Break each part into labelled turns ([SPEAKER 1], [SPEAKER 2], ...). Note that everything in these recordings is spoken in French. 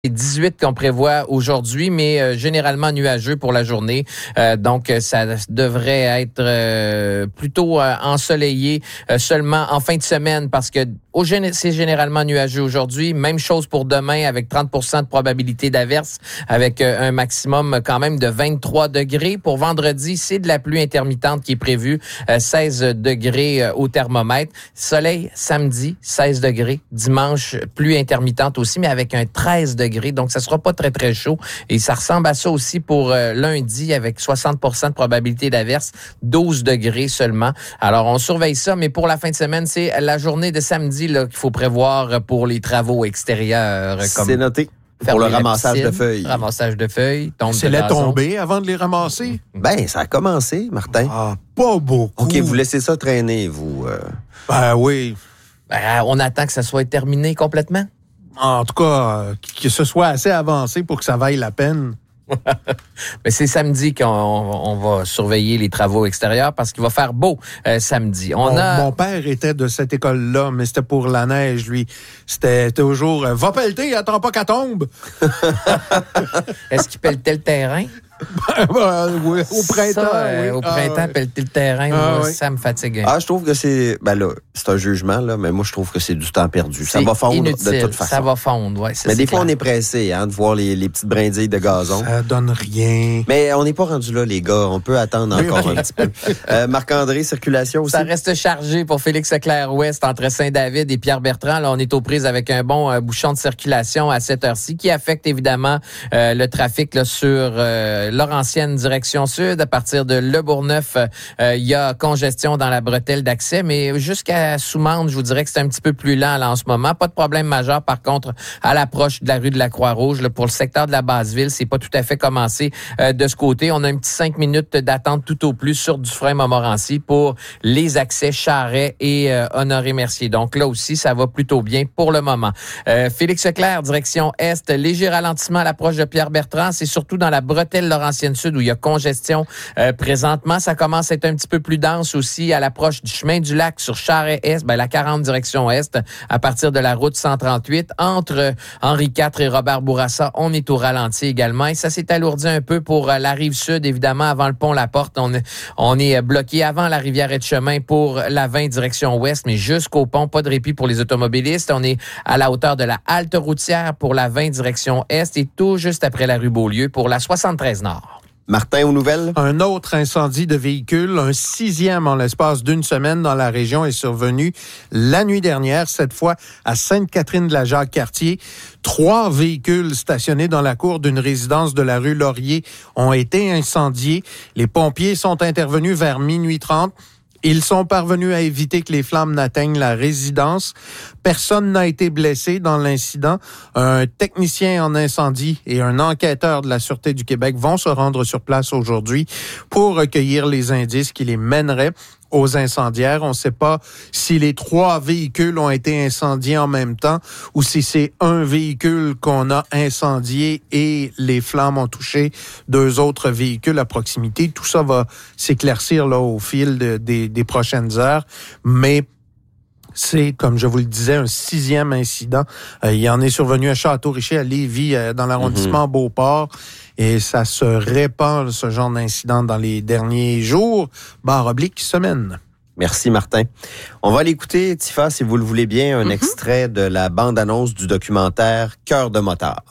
[SPEAKER 1] 18 qu'on prévoit aujourd'hui, mais généralement nuageux pour la journée. Donc, ça devrait être plutôt ensoleillé seulement en fin de semaine parce que c'est généralement nuageux aujourd'hui. Même chose pour demain avec 30% de probabilité d'averse avec un maximum quand même de 23 degrés. Pour vendredi, c'est de la pluie intermittente qui est prévue. 16 degrés au thermomètre. Soleil samedi, 16 degrés. Dimanche, pluie intermittente aussi, mais avec un 13 degrés. Donc, ça sera pas très, très chaud. Et ça ressemble à ça aussi pour lundi avec 60% de probabilité d'averse, 12 degrés seulement. Alors, on surveille ça, mais pour la fin de semaine, c'est la journée de samedi là, qu'il faut prévoir pour les travaux extérieurs. Comme
[SPEAKER 2] c'est noté. Pour le ramassage
[SPEAKER 1] piscine,
[SPEAKER 2] de feuilles.
[SPEAKER 1] Ramassage de feuilles, tombe
[SPEAKER 3] c'est
[SPEAKER 1] de
[SPEAKER 3] la
[SPEAKER 1] gazon.
[SPEAKER 3] tombée avant de les ramasser?
[SPEAKER 2] Ben, ça a commencé, Martin.
[SPEAKER 3] Ah, pas beaucoup.
[SPEAKER 2] OK, vous laissez ça traîner, vous.
[SPEAKER 3] Ben oui.
[SPEAKER 1] Ben, on attend que ça soit terminé complètement.
[SPEAKER 3] En tout cas, que ce soit assez avancé pour que ça vaille la peine.
[SPEAKER 1] Mais c'est samedi qu'on va surveiller les travaux extérieurs parce qu'il va faire beau samedi.
[SPEAKER 3] Mon père était de cette école-là, mais c'était pour la neige, lui. C'était toujours « Va pelleter, attends pas qu'elle tombe! »
[SPEAKER 1] Est-ce qu'il pelletait le terrain?
[SPEAKER 3] Oui, au printemps.
[SPEAKER 1] Ça,
[SPEAKER 3] oui.
[SPEAKER 1] au printemps, pelleter le terrain, moi, ça me fatigue.
[SPEAKER 2] Je trouve que c'est... Ben là, c'est un jugement, là, mais moi, je trouve que c'est du temps perdu. Ça
[SPEAKER 1] C'est
[SPEAKER 2] va fondre
[SPEAKER 1] inutile.
[SPEAKER 2] de toute façon.
[SPEAKER 1] Ça va fondre, oui.
[SPEAKER 2] Mais des fois, on est pressé de voir les petites brindilles de gazon.
[SPEAKER 3] Ça donne rien.
[SPEAKER 2] Mais on n'est pas rendu là, les gars. On peut attendre encore un petit peu. Marc-André, circulation aussi?
[SPEAKER 1] Ça reste chargé pour Félix Leclerc-Ouest entre Saint-David et Pierre-Bertrand. Là, on est aux prises avec un bon bouchon de circulation à cette heure-ci qui affecte évidemment le trafic là, sur Laurentienne direction sud. À partir de Le Bourgneuf, il y a congestion dans la bretelle d'accès, mais jusqu'à Soumande, je vous dirais que c'est un petit peu plus lent là, en ce moment. Pas de problème majeur, par contre, à l'approche de la rue de la Croix-Rouge. Là, pour le secteur de la Basse-Ville, c'est pas tout à fait commencé de ce côté. On a un petit 5 minutes d'attente tout au plus sur Dufresne-Montmorency pour les accès Charret et Honoré-Mercier. Donc là aussi, ça va plutôt bien pour le moment. Félix Leclerc, direction Est, léger ralentissement à l'approche de Pierre-Bertrand. C'est surtout dans la bretelle Laurentienne-Sud où il y a congestion présentement. Ça commence à être un petit peu plus dense aussi à l'approche du chemin du lac sur Charret-Est, la 40 direction Est, à partir de la route 138. Entre Henri IV et Robert Bourassa, on est au ralenti également. Et ça s'est alourdi un peu pour la rive sud, évidemment, avant le pont La Porte. On est bloqué avant la rivière Etchemin pour la 20 direction ouest, mais jusqu'au pont, pas de répit pour les automobilistes. On est à la hauteur de la halte routière pour la 20 direction est et tout juste après la rue Beaulieu pour la 73 Nord.
[SPEAKER 2] Martin, aux nouvelles?
[SPEAKER 3] Un autre incendie de véhicule, un 6e en l'espace d'une semaine dans la région est survenu la nuit dernière, cette fois à Sainte-Catherine-de-la-Jacques-Cartier. 3 véhicules stationnés dans la cour d'une résidence de la rue Laurier ont été incendiés. Les pompiers sont intervenus vers minuit 30. Ils sont parvenus à éviter que les flammes n'atteignent la résidence. Personne n'a été blessé dans l'incident. Un technicien en incendie et un enquêteur de la Sûreté du Québec vont se rendre sur place aujourd'hui pour recueillir les indices qui les mèneraient aux incendiaires. On ne sait pas si les 3 véhicules ont été incendiés en même temps ou si c'est un véhicule qu'on a incendié et les flammes ont touché 2 autres véhicules à proximité. Tout ça va s'éclaircir là au fil des prochaines heures, mais c'est, comme je vous le disais, un 6e incident. Il en est survenu à Château-Richer, à Lévis, dans l'arrondissement Beauport. Et ça se répand, ce genre d'incident, dans les derniers jours, /semaines.
[SPEAKER 2] Merci, Martin. On va l'écouter, Tifa, si vous le voulez bien, un extrait de la bande-annonce du documentaire Cœur de motard.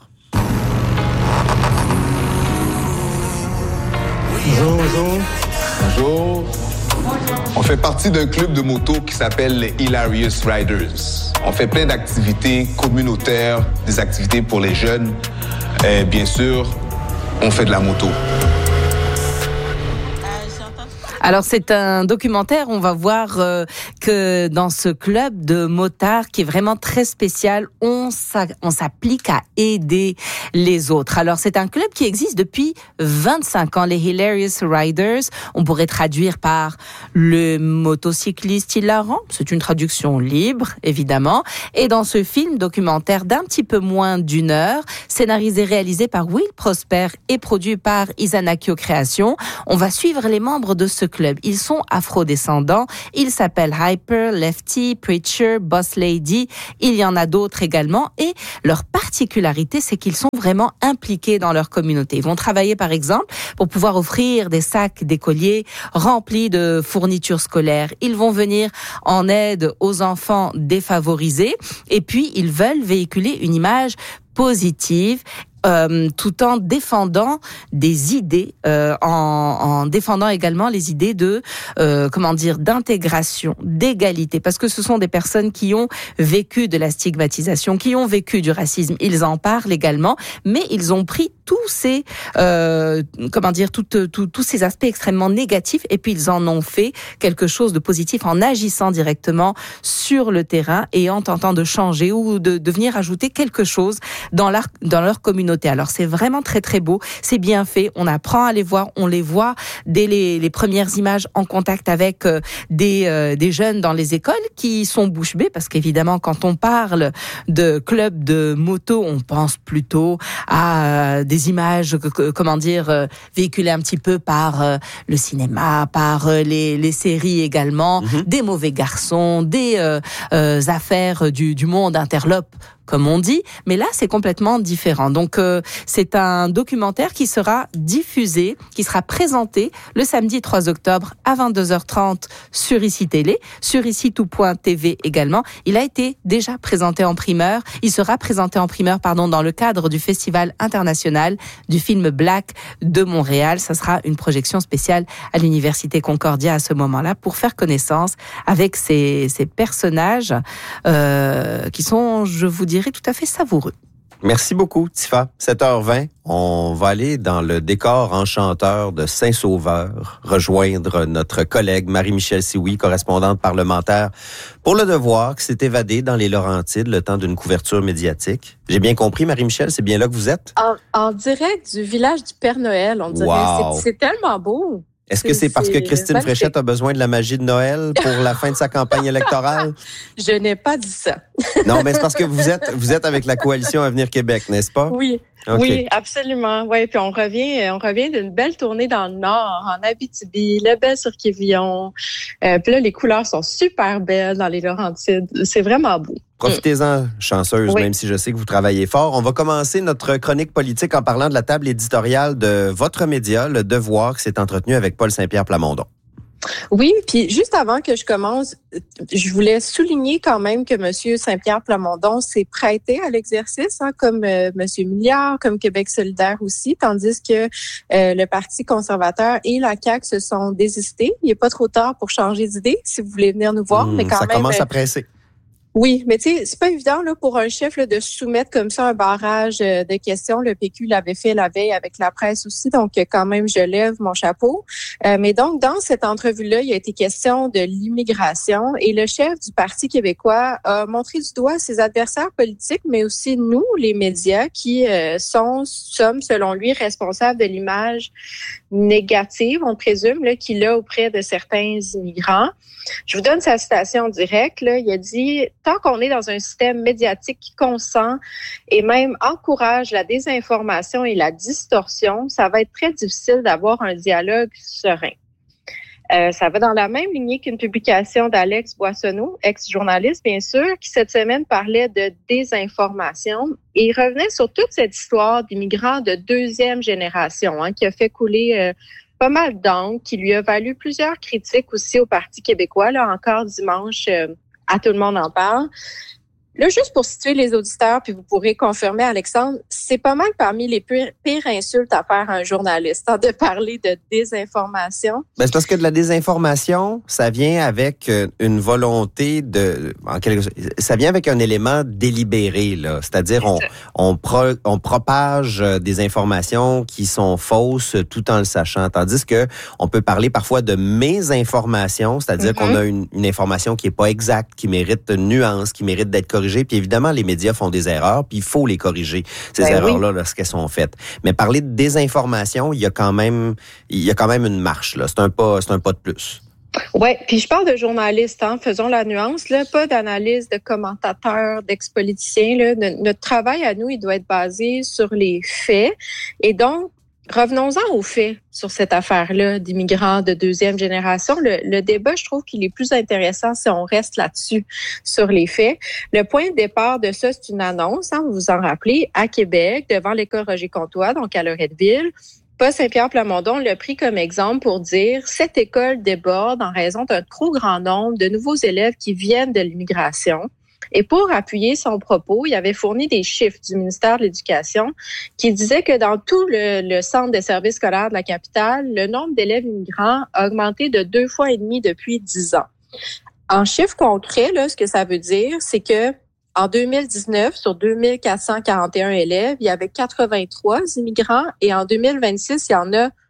[SPEAKER 4] Bonjour, bonjour. Bonjour. On fait partie d'un club de moto qui s'appelle les Hilarious Riders. On fait plein d'activités communautaires, des activités pour les jeunes. Et bien sûr, on fait de la moto.
[SPEAKER 5] Alors, c'est un documentaire. On va voir que dans ce club de motards qui est vraiment très spécial, on s'applique à aider les autres. Alors, c'est un club qui existe depuis 25 ans, les Hilarious Riders. On pourrait traduire par le motocycliste hilarant. C'est une traduction libre, évidemment. Et dans ce film documentaire d'un petit peu moins d'1 heure, scénarisé et réalisé par Will Prosper et produit par Izanakio Création, on va suivre les membres de ce club. Ils sont afro-descendants. Ils s'appellent Sniper, Lefty, Preacher, Boss Lady. Il y en a d'autres également. Et leur particularité, c'est qu'ils sont vraiment impliqués dans leur communauté. Ils vont travailler, par exemple, pour pouvoir offrir des sacs d'écoliers remplis de fournitures scolaires. Ils vont venir en aide aux enfants défavorisés. Et puis, ils veulent véhiculer une image positive, tout en défendant des idées, en défendant également les idées de d'intégration, d'égalité, parce que ce sont des personnes qui ont vécu de la stigmatisation, qui ont vécu du racisme. Ils en parlent également, mais ils ont pris tous ces tous ces aspects extrêmement négatifs et puis ils en ont fait quelque chose de positif en agissant directement sur le terrain et en tentant de changer ou de venir ajouter quelque chose dans leur communauté. Alors c'est vraiment très très beau, c'est bien fait, on apprend à les voir, on les voit dès les premières images en contact avec des jeunes dans les écoles qui sont bouche bée, parce qu'évidemment quand on parle de club de moto, on pense plutôt à des images véhiculées un petit peu par le cinéma, par les séries également, des mauvais garçons, des affaires du monde interlope, comme on dit, mais là c'est complètement différent. Donc c'est un documentaire qui sera diffusé, qui sera présenté le samedi 3 octobre à 22h30 sur ICI Télé, sur ICI-tout.tv également. Il a été déjà présenté en primeur, il sera présenté en primeur dans le cadre du Festival international du film Black de Montréal. Ça sera une projection spéciale à l'Université Concordia à ce moment-là pour faire connaissance avec ces personnages qui sont, je vous dirais, tout à fait savoureux.
[SPEAKER 2] Merci beaucoup, Tifa. 7h20, on va aller dans le décor enchanteur de Saint-Sauveur, rejoindre notre collègue Marie-Michelle Sioui, correspondante parlementaire pour Le Devoir, qui s'est évadée dans les Laurentides le temps d'une couverture médiatique. J'ai bien compris, Marie-Michelle, c'est bien là que vous êtes?
[SPEAKER 6] En direct du village du Père Noël, on dirait.
[SPEAKER 2] Wow.
[SPEAKER 6] C'est tellement beau.
[SPEAKER 2] Est-ce que c'est parce que Christine Fréchette a besoin de la magie de Noël pour la fin de sa campagne électorale?
[SPEAKER 6] Je n'ai pas dit ça.
[SPEAKER 2] Non, mais c'est parce que vous êtes avec la coalition Avenir Québec, n'est-ce pas?
[SPEAKER 6] Oui.
[SPEAKER 2] Okay.
[SPEAKER 6] Oui, absolument. Ouais, puis on revient d'une belle tournée dans le Nord, en Abitibi, le Bel-sur-Quévillon. Puis là, les couleurs sont super belles dans les Laurentides. C'est vraiment beau.
[SPEAKER 2] Profitez-en, chanceuse, oui. Même si je sais que vous travaillez fort. On va commencer notre chronique politique en parlant de la table éditoriale de votre média, Le Devoir, qui s'est entretenu avec Paul Saint-Pierre Plamondon.
[SPEAKER 6] Oui, puis juste avant que je commence, je voulais souligner quand même que M. Saint-Pierre Plamondon s'est prêté à l'exercice, comme M. Milliard, comme Québec solidaire aussi, tandis que le Parti conservateur et la CAQ se sont désistés. Il n'est pas trop tard pour changer d'idée, si vous voulez venir nous voir. Mais quand
[SPEAKER 2] ça
[SPEAKER 6] même,
[SPEAKER 2] commence à presser.
[SPEAKER 6] Oui, mais tu sais, c'est pas évident là pour un chef là, de soumettre comme ça un barrage de questions. Le PQ l'avait fait la veille avec la presse aussi, donc quand même je lève mon chapeau. Mais donc dans cette entrevue-là, il a été question de l'immigration et le chef du Parti québécois a montré du doigt ses adversaires politiques, mais aussi nous, les médias, qui sommes selon lui responsables de l'image négative, on présume, là, qu'il a auprès de certains immigrants. Je vous donne sa citation directe. Là. Il a dit « Tant qu'on est dans un système médiatique qui consent et même encourage la désinformation et la distorsion, ça va être très difficile d'avoir un dialogue serein. » Ça va dans la même lignée qu'une publication d'Alex Boissonneau, ex-journaliste bien sûr, qui cette semaine parlait de désinformation et il revenait sur toute cette histoire d'immigrants de deuxième génération qui a fait couler pas mal d'encre, qui lui a valu plusieurs critiques aussi au Parti québécois. Là encore dimanche, à tout le monde en parle. Là, juste pour situer les auditeurs, puis vous pourrez confirmer, Alexandre, c'est pas mal parmi les pires insultes à faire à un journaliste, de parler de désinformation.
[SPEAKER 2] Ben, c'est parce que de la désinformation, ça vient avec une volonté ça vient avec un élément délibéré, là. C'est-à-dire, on propage des informations qui sont fausses tout en le sachant. Tandis que on peut parler parfois de mésinformation, c'est-à-dire qu'on a une information qui est pas exacte, qui mérite une nuance, qui mérite d'être corrigée. Puis évidemment, les médias font des erreurs, puis il faut les corriger, ces erreurs-là, lorsqu'elles sont faites. Mais parler de désinformation, il y a quand même une marche, là. C'est un pas de plus.
[SPEAKER 6] Oui, puis je parle de journalistes, faisons la nuance, là, pas d'analyse de commentateurs, d'ex-politiciens. Là. Notre travail à nous, il doit être basé sur les faits. Et donc, revenons-en aux faits sur cette affaire-là d'immigrants de deuxième génération. Le débat, je trouve qu'il est plus intéressant si on reste là-dessus, sur les faits. Le point de départ de ça, c'est une annonce, vous vous en rappelez, à Québec, devant l'école Roger-Comtois, donc à Loretteville. Paul Saint-Pierre-Plamondon l'a pris comme exemple pour dire « Cette école déborde en raison d'un trop grand nombre de nouveaux élèves qui viennent de l'immigration. » Et pour appuyer son propos, il avait fourni des chiffres du ministère de l'Éducation qui disaient que dans tout le centre de services scolaires de la capitale, le nombre d'élèves immigrants a augmenté de 2,5 fois depuis 10 ans. En chiffres concrets, là, ce que ça veut dire, c'est que en 2019, sur 2441 élèves, il y avait 83 immigrants et en 2026, il y en a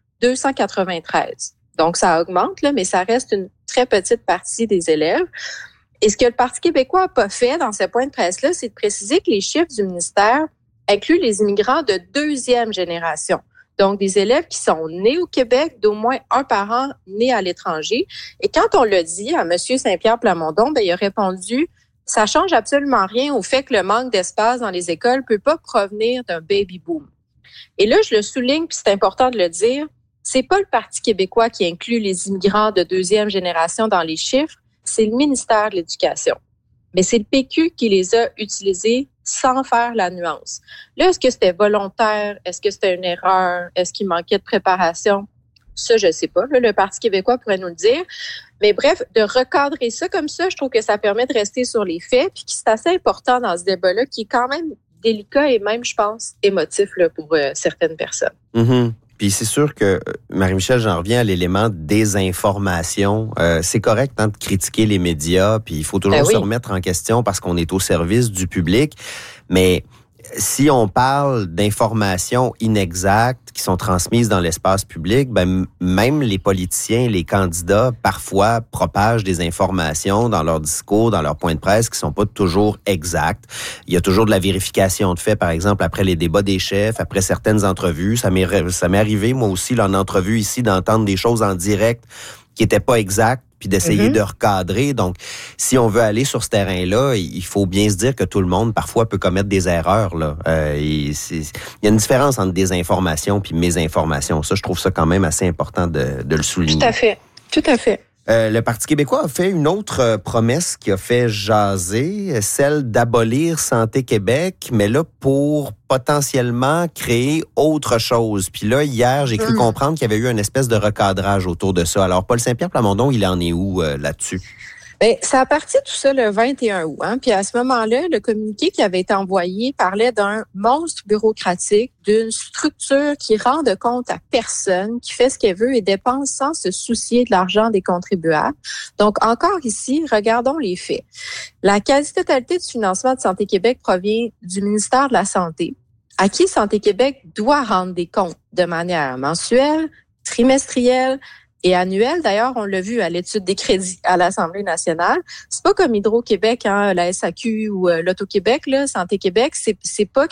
[SPEAKER 6] 293. Donc, ça augmente, là, mais ça reste une très petite partie des élèves. Et ce que le Parti québécois n'a pas fait dans ce point de presse-là, c'est de préciser que les chiffres du ministère incluent les immigrants de deuxième génération. Donc, des élèves qui sont nés au Québec, d'au moins un parent né à l'étranger. Et quand on l'a dit à M. Saint-Pierre-Plamondon, il a répondu « Ça change absolument rien au fait que le manque d'espace dans les écoles peut pas provenir d'un baby-boom. » Et là, je le souligne, puis c'est important de le dire, c'est pas le Parti québécois qui inclut les immigrants de deuxième génération dans les chiffres, c'est le ministère de l'Éducation. Mais c'est le PQ qui les a utilisés sans faire la nuance. Là, est-ce que c'était volontaire? Est-ce que c'était une erreur? Est-ce qu'il manquait de préparation? Ça, je sais pas. Là, le Parti québécois pourrait nous le dire. Mais bref, de recadrer ça comme ça, je trouve que ça permet de rester sur les faits, puis que c'est assez important dans ce débat-là, qui est quand même délicat et même, je pense, émotif là, pour certaines personnes.
[SPEAKER 2] Mm-hmm. Puis c'est sûr que, Marie-Michel, j'en reviens à l'élément désinformation. C'est correct de critiquer les médias, puis il faut toujours se remettre en question parce qu'on est au service du public. Mais si on parle d'informations inexactes qui sont transmises dans l'espace public, même les politiciens, les candidats, parfois propagent des informations dans leur discours, dans leurs points de presse qui sont pas toujours exacts. Il y a toujours de la vérification de faits, par exemple, après les débats des chefs, après certaines entrevues. Ça m'est arrivé, moi aussi, là, en entrevue ici, d'entendre des choses en direct qui étaient pas exactes, puis d'essayer de recadrer. Donc, si on veut aller sur ce terrain-là, il faut bien se dire que tout le monde, parfois, peut commettre des erreurs. Là. Il y a une différence entre désinformation puis mésinformation. Ça, je trouve ça quand même assez important de le souligner.
[SPEAKER 6] Tout à fait. Tout à fait.
[SPEAKER 2] Le Parti québécois a fait une autre promesse qui a fait jaser, celle d'abolir Santé Québec, mais là, pour potentiellement créer autre chose. Puis là, hier, j'ai cru comprendre qu'il y avait eu une espèce de recadrage autour de ça. Alors, Paul Saint-Pierre-Plamondon, il en est où là-dessus?
[SPEAKER 6] Bien, ça a parti tout ça le 21 août. Puis à ce moment-là, le communiqué qui avait été envoyé parlait d'un monstre bureaucratique, d'une structure qui rend de compte à personne, qui fait ce qu'elle veut et dépense sans se soucier de l'argent des contribuables. Donc, encore ici, regardons les faits. La quasi-totalité du financement de Santé Québec provient du ministère de la Santé, à qui Santé Québec doit rendre des comptes de manière mensuelle, trimestrielle, et annuel. D'ailleurs, on l'a vu à l'étude des crédits à l'Assemblée nationale. C'est pas comme Hydro-Québec, la SAQ ou l'Auto-Québec, là, Santé Québec. C'est pas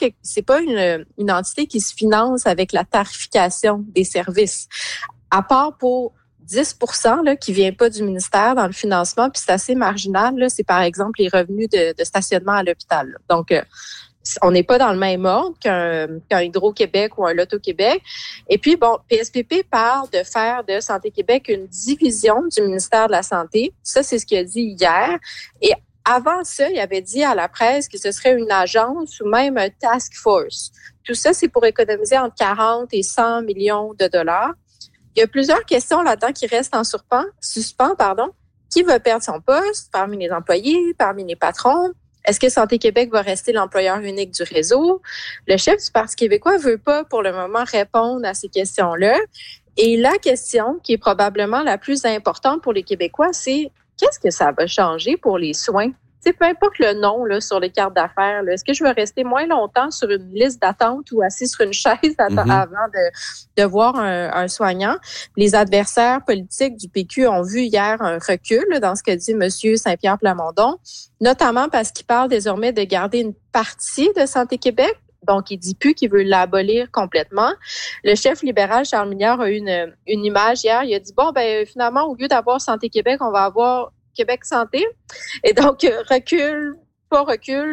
[SPEAKER 6] une entité qui se finance avec la tarification des services. À part pour 10% là, qui vient pas du ministère dans le financement, puis c'est assez marginal. Là, c'est par exemple les revenus de stationnement à l'hôpital. Là. Donc, on n'est pas dans le même ordre qu'un Hydro-Québec ou un Loto-Québec. Et puis, PSPP parle de faire de Santé Québec une division du ministère de la Santé. Ça, c'est ce qu'il a dit hier. Et avant ça, il avait dit à la presse que ce serait une agence ou même un task force. Tout ça, c'est pour économiser entre 40 et 100 millions de dollars. Il y a plusieurs questions là-dedans qui restent en suspens. Qui va perdre son poste parmi les employés, parmi les patrons? Est-ce que Santé Québec va rester l'employeur unique du réseau? Le chef du Parti québécois veut pas, pour le moment, répondre à ces questions-là. Et la question, qui est probablement la plus importante pour les Québécois, c'est qu'est-ce que ça va changer pour les soins? Tu sais, peu importe le nom là, sur les cartes d'affaires, là, est-ce que je vais rester moins longtemps sur une liste d'attente ou assis sur une chaise avant de voir un soignant? Les adversaires politiques du PQ ont vu hier un recul là, dans ce que dit M. Saint-Pierre-Plamondon, notamment parce qu'il parle désormais de garder une partie de Santé Québec. Donc, il dit plus qu'il veut l'abolir complètement. Le chef libéral, Charles Milliard, a eu une image hier. Il a dit, finalement, au lieu d'avoir Santé Québec, on va avoir Québec Santé. Et donc, recul, pas recul,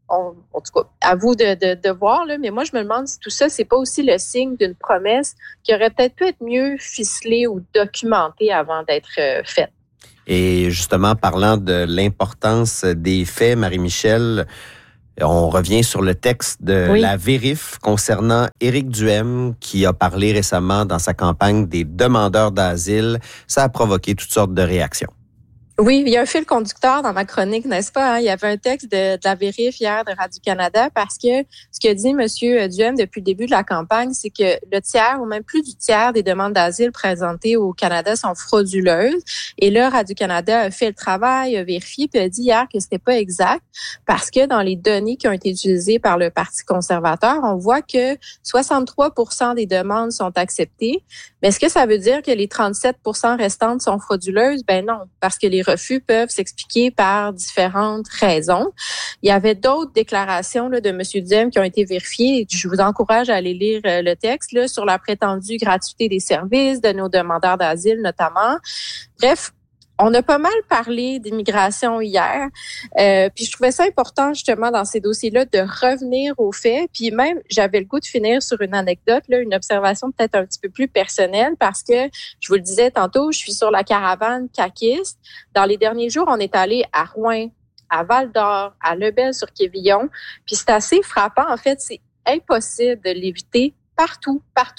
[SPEAKER 6] en tout cas, à vous de voir, là, mais moi, je me demande si tout ça, c'est pas aussi le signe d'une promesse qui aurait peut-être pu être mieux ficelée ou documentée avant d'être faite.
[SPEAKER 2] Et justement, parlant de l'importance des faits, Marie-Michel, on revient sur le texte de la Vérif concernant Éric Duhem qui a parlé récemment dans sa campagne des demandeurs d'asile. Ça a provoqué toutes sortes de réactions.
[SPEAKER 6] Oui, il y a un fil conducteur dans ma chronique, n'est-ce pas? Hein? Il y avait un texte de la Vérif hier de Radio-Canada parce que ce que dit M. Duhem depuis le début de la campagne, c'est que le tiers ou même plus du tiers des demandes d'asile présentées au Canada sont frauduleuses. Et là, Radio-Canada a fait le travail, a vérifié, puis a dit hier que c'était pas exact parce que dans les données qui ont été utilisées par le Parti conservateur, on voit que 63% des demandes sont acceptées. Mais est-ce que ça veut dire que les 37% restantes sont frauduleuses? Ben non, parce que les refus peuvent s'expliquer par différentes raisons. Il y avait d'autres déclarations là, de M. Duhem qui ont été vérifiées. Je vous encourage à aller lire le texte là, sur la prétendue gratuité des services de nos demandeurs d'asile notamment. Bref, on a pas mal parlé d'immigration hier, puis je trouvais ça important justement dans ces dossiers-là de revenir aux faits. Puis même, j'avais le goût de finir sur une anecdote, là, une observation peut-être un petit peu plus personnelle parce que, je vous le disais tantôt, je suis sur la caravane caquiste. Dans les derniers jours, on est allé à Rouyn, à Val-d'Or, à Lebel-sur-Quévillon. Puis c'est assez frappant, en fait, c'est impossible de l'éviter. Partout,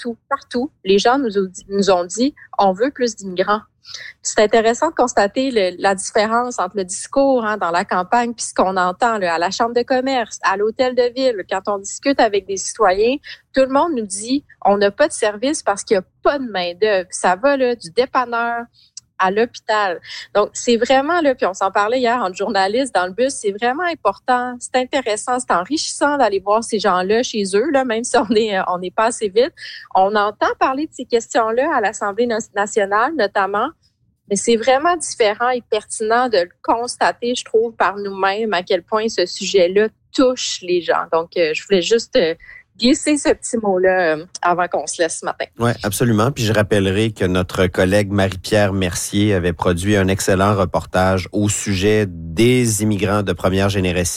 [SPEAKER 6] les gens nous ont dit, on veut plus d'immigrants. C'est intéressant de constater la différence entre le discours dans la campagne puis ce qu'on entend là, à la chambre de commerce, à l'hôtel de ville. Quand on discute avec des citoyens, tout le monde nous dit on n'a pas de service parce qu'il n'y a pas de main-d'œuvre. Ça va là, du dépanneur à l'hôpital. Donc, c'est vraiment là, puis on s'en parlait hier en journaliste dans le bus, c'est vraiment important, c'est intéressant, c'est enrichissant d'aller voir ces gens-là chez eux, là, même si on est pas assez vite. On entend parler de ces questions-là à l'Assemblée nationale, notamment, mais c'est vraiment différent et pertinent de le constater, je trouve, par nous-mêmes, à quel point ce sujet-là touche les gens. Donc, je voulais juste glisser ce petit mot-là avant qu'on se laisse ce matin.
[SPEAKER 2] Oui, absolument. Puis je rappellerai que notre collègue Marie-Pierre Mercier avait produit un excellent reportage au sujet des immigrants de première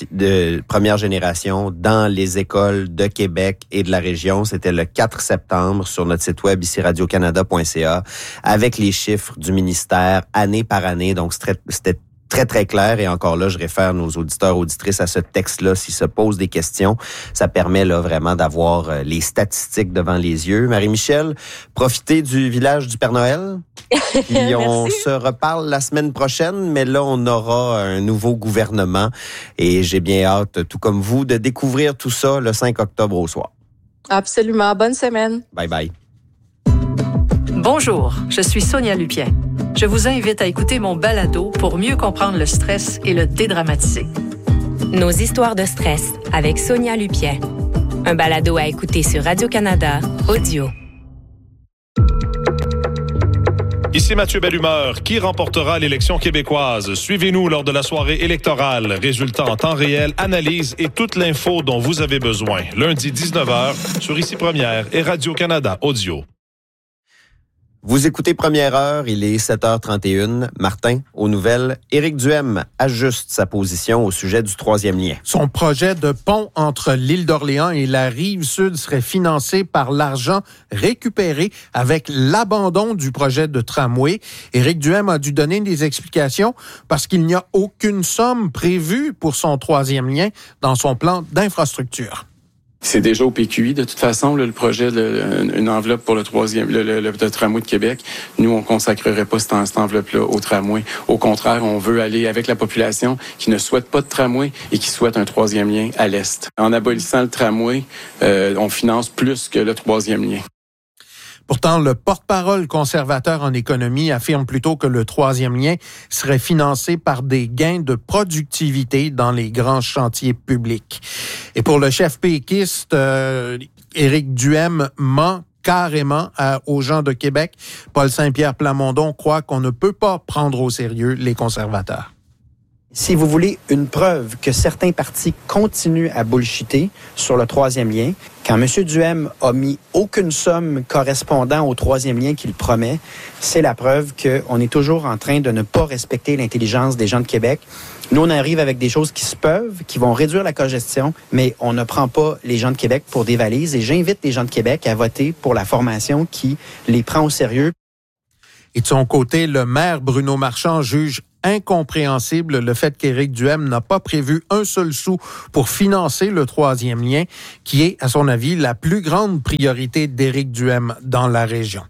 [SPEAKER 2] génération dans les écoles de Québec et de la région. C'était le 4 septembre sur notre site web ici radiocanada.ca avec les chiffres du ministère année par année. Donc, c'était très, très clair. Et encore là, je réfère nos auditeurs, auditrices à ce texte-là s'ils se posent des questions. Ça permet là vraiment d'avoir les statistiques devant les yeux. Marie-Michel, profitez du village du Père Noël. Puis on se reparle la semaine prochaine, mais là, on aura un nouveau gouvernement. Et j'ai bien hâte, tout comme vous, de découvrir tout ça le 5 octobre au soir.
[SPEAKER 6] Absolument. Bonne semaine.
[SPEAKER 2] Bye bye.
[SPEAKER 7] Bonjour, je suis Sonia Lupien. Je vous invite à écouter mon balado pour mieux comprendre le stress et le dédramatiser.
[SPEAKER 8] Nos histoires de stress avec Sonia Lupien. Un balado à écouter sur Radio-Canada, audio.
[SPEAKER 9] Ici Mathieu Bellumeur. Qui remportera l'élection québécoise? Suivez-nous lors de la soirée électorale. Résultats en temps réel, analyse et toute l'info dont vous avez besoin. Lundi 19h sur Ici Première et Radio-Canada Audio.
[SPEAKER 2] Vous écoutez Première Heure, il est 7h31. Martin, aux nouvelles, Éric Duhem ajuste sa position au sujet du troisième lien.
[SPEAKER 3] Son projet de pont entre l'île d'Orléans et la Rive-Sud serait financé par l'argent récupéré avec l'abandon du projet de tramway. Éric Duhem a dû donner des explications parce qu'il n'y a aucune somme prévue pour son troisième lien dans son plan d'infrastructure.
[SPEAKER 10] C'est déjà au PQI, de toute façon, le projet, une enveloppe pour le troisième, le tramway de Québec. Nous, on consacrerait pas cette enveloppe-là au tramway. Au contraire, on veut aller avec la population qui ne souhaite pas de tramway et qui souhaite un troisième lien à l'Est. En abolissant le tramway, on finance plus que le troisième lien.
[SPEAKER 3] Pourtant, le porte-parole conservateur en économie affirme plutôt que le troisième lien serait financé par des gains de productivité dans les grands chantiers publics. Et pour le chef péquiste, Éric Duhem ment carrément aux gens de Québec. Paul Saint-Pierre Plamondon croit qu'on ne peut pas prendre au sérieux les conservateurs.
[SPEAKER 11] Si vous voulez une preuve que certains partis continuent à bullshiter sur le troisième lien, quand M. Duhem a mis aucune somme correspondant au troisième lien qu'il promet, c'est la preuve qu'on est toujours en train de ne pas respecter l'intelligence des gens de Québec. Nous, on arrive avec des choses qui se peuvent, qui vont réduire la congestion, mais on ne prend pas les gens de Québec pour des valises. Et j'invite les gens de Québec à voter pour la formation qui les prend au sérieux.
[SPEAKER 3] Et de son côté, le maire Bruno Marchand juge incompréhensible le fait qu'Éric Duhem n'a pas prévu un seul sou pour financer le troisième lien, qui est, à son avis, la plus grande priorité d'Éric Duhem dans la région.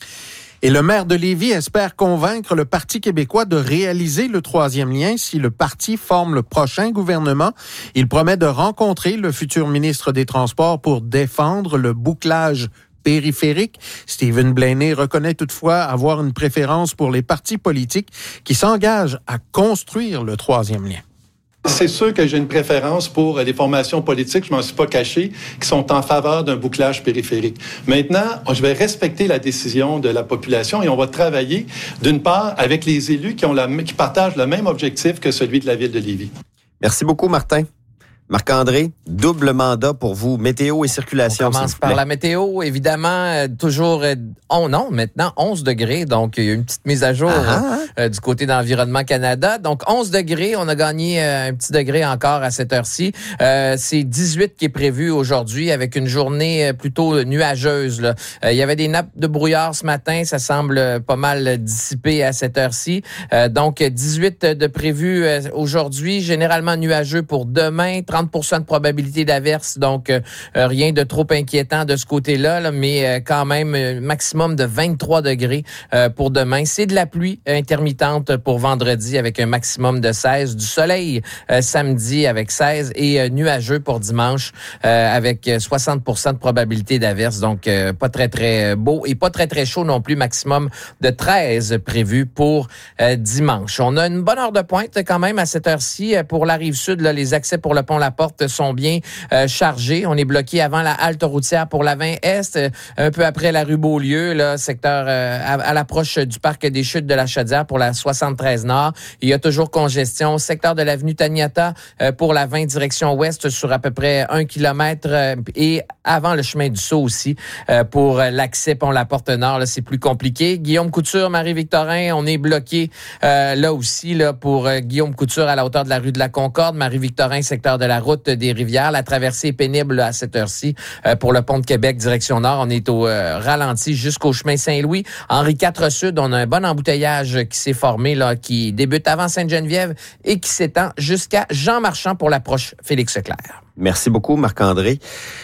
[SPEAKER 3] Et le maire de Lévis espère convaincre le Parti québécois de réaliser le troisième lien si le parti forme le prochain gouvernement. Il promet de rencontrer le futur ministre des Transports pour défendre le bouclage périphérique. Stephen Blaney reconnaît toutefois avoir une préférence pour les partis politiques qui s'engagent à construire le troisième lien.
[SPEAKER 12] C'est sûr que j'ai une préférence pour les formations politiques, je m'en suis pas caché, qui sont en faveur d'un bouclage périphérique. Maintenant, je vais respecter la décision de la population et on va travailler, d'une part, avec les élus qui partagent le même objectif que celui de la ville de Lévis.
[SPEAKER 2] Merci beaucoup, Martin. Marc-André, double mandat pour vous, météo et circulation.
[SPEAKER 1] On commence par la météo, évidemment, toujours, maintenant 11 degrés, donc il y a une petite mise à jour du côté d'Environnement Canada. Donc 11 degrés, on a gagné un petit degré encore à cette heure-ci. C'est 18 qui est prévu aujourd'hui avec une journée plutôt nuageuse, là. Il y avait des nappes de brouillard ce matin, ça semble pas mal dissipé à cette heure-ci. Donc 18 de prévu aujourd'hui, généralement nuageux pour demain, 30% de probabilité d'averse, donc rien de trop inquiétant de ce côté-là, là, mais quand même maximum de 23 degrés pour demain. C'est de la pluie intermittente pour vendredi avec un maximum de 16. Du soleil samedi avec 16 et nuageux pour dimanche avec 60% de probabilité d'averse. Donc pas très, très beau et pas très, très chaud non plus. Maximum de 13 prévu pour dimanche. On a une bonne heure de pointe quand même à cette heure-ci. Pour la Rive-Sud, là, les accès pour le pont La Porte sont bien chargés. On est bloqué avant la halte routière pour la 20 Est, un peu après la rue Beaulieu, là, secteur à l'approche du parc des Chutes de la Chaudière pour la 73 Nord. Il y a toujours congestion. Secteur de l'avenue Taniata pour la 20 direction ouest sur à peu près 1 kilomètre et avant le chemin du Sceau aussi pour l'accès pont La Porte Nord. Là, c'est plus compliqué. Guillaume Couture, Marie-Victorin, on est bloqué là aussi là, pour Guillaume Couture à la hauteur de la rue de la Concorde. Marie-Victorin, secteur de la route des Rivières. La traversée est pénible là, à cette heure-ci pour le pont de Québec, direction nord. On est au ralenti jusqu'au chemin Saint-Louis. Henri IV Sud, on a un bon embouteillage qui s'est formé, là, qui débute avant Sainte-Geneviève et qui s'étend jusqu'à Jean Marchand pour l'approche Félix-Leclerc.
[SPEAKER 2] Merci beaucoup, Marc-André.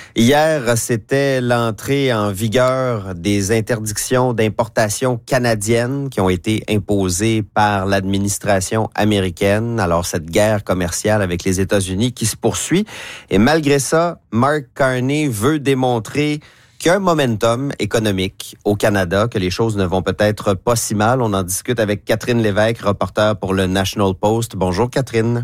[SPEAKER 2] Hier, c'était l'entrée en vigueur des interdictions d'importation canadiennes qui ont été imposées par l'administration américaine. Alors, cette guerre commerciale avec les États-Unis qui se poursuit. Et malgré ça, Mark Carney veut démontrer qu'il y a un momentum économique au Canada, que les choses ne vont peut-être pas si mal. On en discute avec Catherine Lévesque, reporter pour le National Post. Bonjour, Catherine.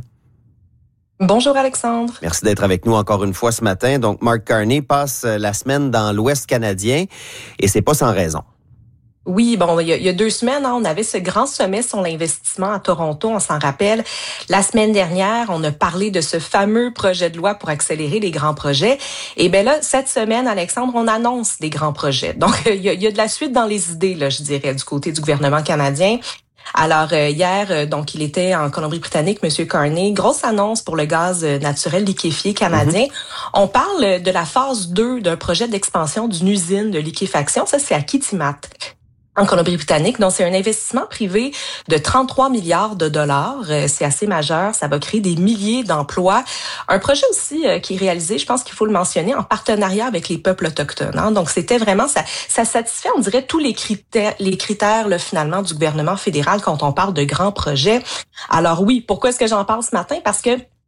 [SPEAKER 13] Bonjour Alexandre.
[SPEAKER 2] Merci d'être avec nous encore une fois ce matin. Donc, Mark Carney passe la semaine dans l'Ouest canadien et c'est pas sans raison.
[SPEAKER 13] Oui, bon, il y a 2 semaines, on avait ce grand sommet sur l'investissement à Toronto, on s'en rappelle. La semaine dernière, on a parlé de ce fameux projet de loi pour accélérer les grands projets. Et bien là, cette semaine, Alexandre, on annonce des grands projets. Donc, il y a de la suite dans les idées, là, je dirais, du côté du gouvernement canadien. Alors hier, donc il était en Colombie-Britannique, M. Carney, grosse annonce pour le gaz naturel liquéfié canadien. On parle de la phase 2 d'un projet d'expansion d'une usine de liquéfaction, ça c'est à Kitimat, en Colombie-Britannique. Donc, c'est un investissement privé de 33 milliards de dollars. C'est assez majeur. Ça va créer des milliers d'emplois. Un projet aussi qui est réalisé, je pense qu'il faut le mentionner, en partenariat avec les peuples autochtones. Hein. Donc, c'était vraiment, ça satisfait, on dirait, tous les critères là, finalement, du gouvernement fédéral quand on parle de grands projets. Alors oui, pourquoi est-ce que j'en parle ce matin? Parce que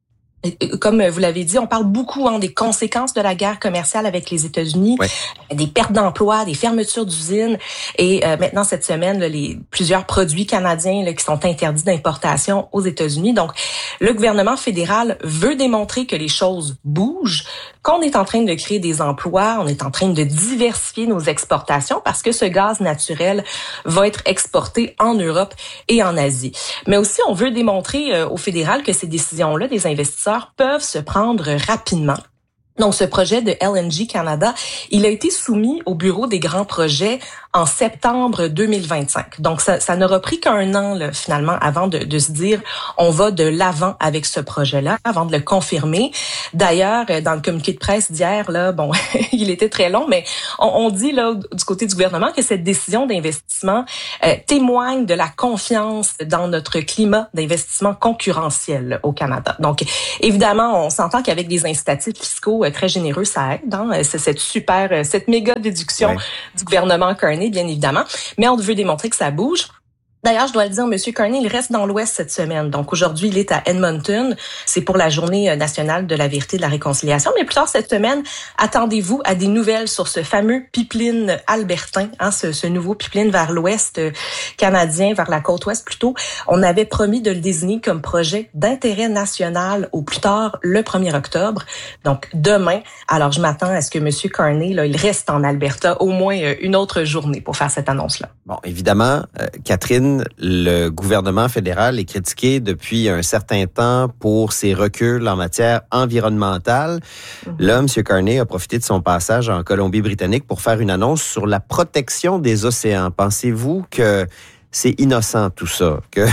[SPEAKER 13] comme vous l'avez dit, on parle beaucoup des conséquences de la guerre commerciale avec les États-Unis, des pertes d'emplois, des fermetures d'usines et maintenant cette semaine, plusieurs produits canadiens qui sont interdits d'importation aux États-Unis. Donc, le gouvernement fédéral veut démontrer que les choses bougent. qu'on est en train de créer des emplois, on est en train de diversifier nos exportations parce que ce gaz naturel va être exporté en Europe et en Asie. Mais aussi, on veut démontrer au fédéral que ces décisions-là des investisseurs peuvent se prendre rapidement. Donc, ce projet de LNG Canada, il a été soumis au bureau des grands projets en septembre 2025. Donc, ça n'aura pris qu'un an, là, finalement, avant de se dire, on va de l'avant avec ce projet-là, avant de le confirmer. D'ailleurs, dans le communiqué de presse d'hier, là, bon, il était très long, mais on dit, là, du côté du gouvernement, que cette décision d'investissement témoigne de la confiance dans notre climat d'investissement concurrentiel là, au Canada. Donc, évidemment, on s'entend qu'avec des incitatifs fiscaux très généreux, ça aide. Hein? C'est cette méga déduction du gouvernement Carney, bien évidemment. Mais on veut démontrer que ça bouge. D'ailleurs, je dois le dire, M. Carney, il reste dans l'Ouest cette semaine. Donc, aujourd'hui, il est à Edmonton. C'est pour la Journée nationale de la vérité et de la réconciliation. Mais plus tard cette semaine, attendez-vous à des nouvelles sur ce fameux pipeline albertain, hein, ce nouveau pipeline vers l'Ouest canadien, vers la côte Ouest plutôt. On avait promis de le désigner comme projet d'intérêt national au plus tard le 1er octobre. Donc, demain. Alors, je m'attends à ce que M. Carney, là, il reste en Alberta au moins une autre journée pour faire cette annonce-là.
[SPEAKER 2] Bon, évidemment, Catherine, le gouvernement fédéral est critiqué depuis un certain temps pour ses reculs en matière environnementale. Là, M. Carney a profité de son passage en Colombie-Britannique pour faire une annonce sur la protection des océans. Pensez-vous que c'est innocent tout ça, que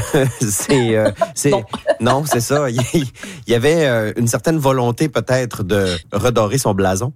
[SPEAKER 2] non, c'est ça. Il y avait une certaine volonté peut-être de redorer son blason.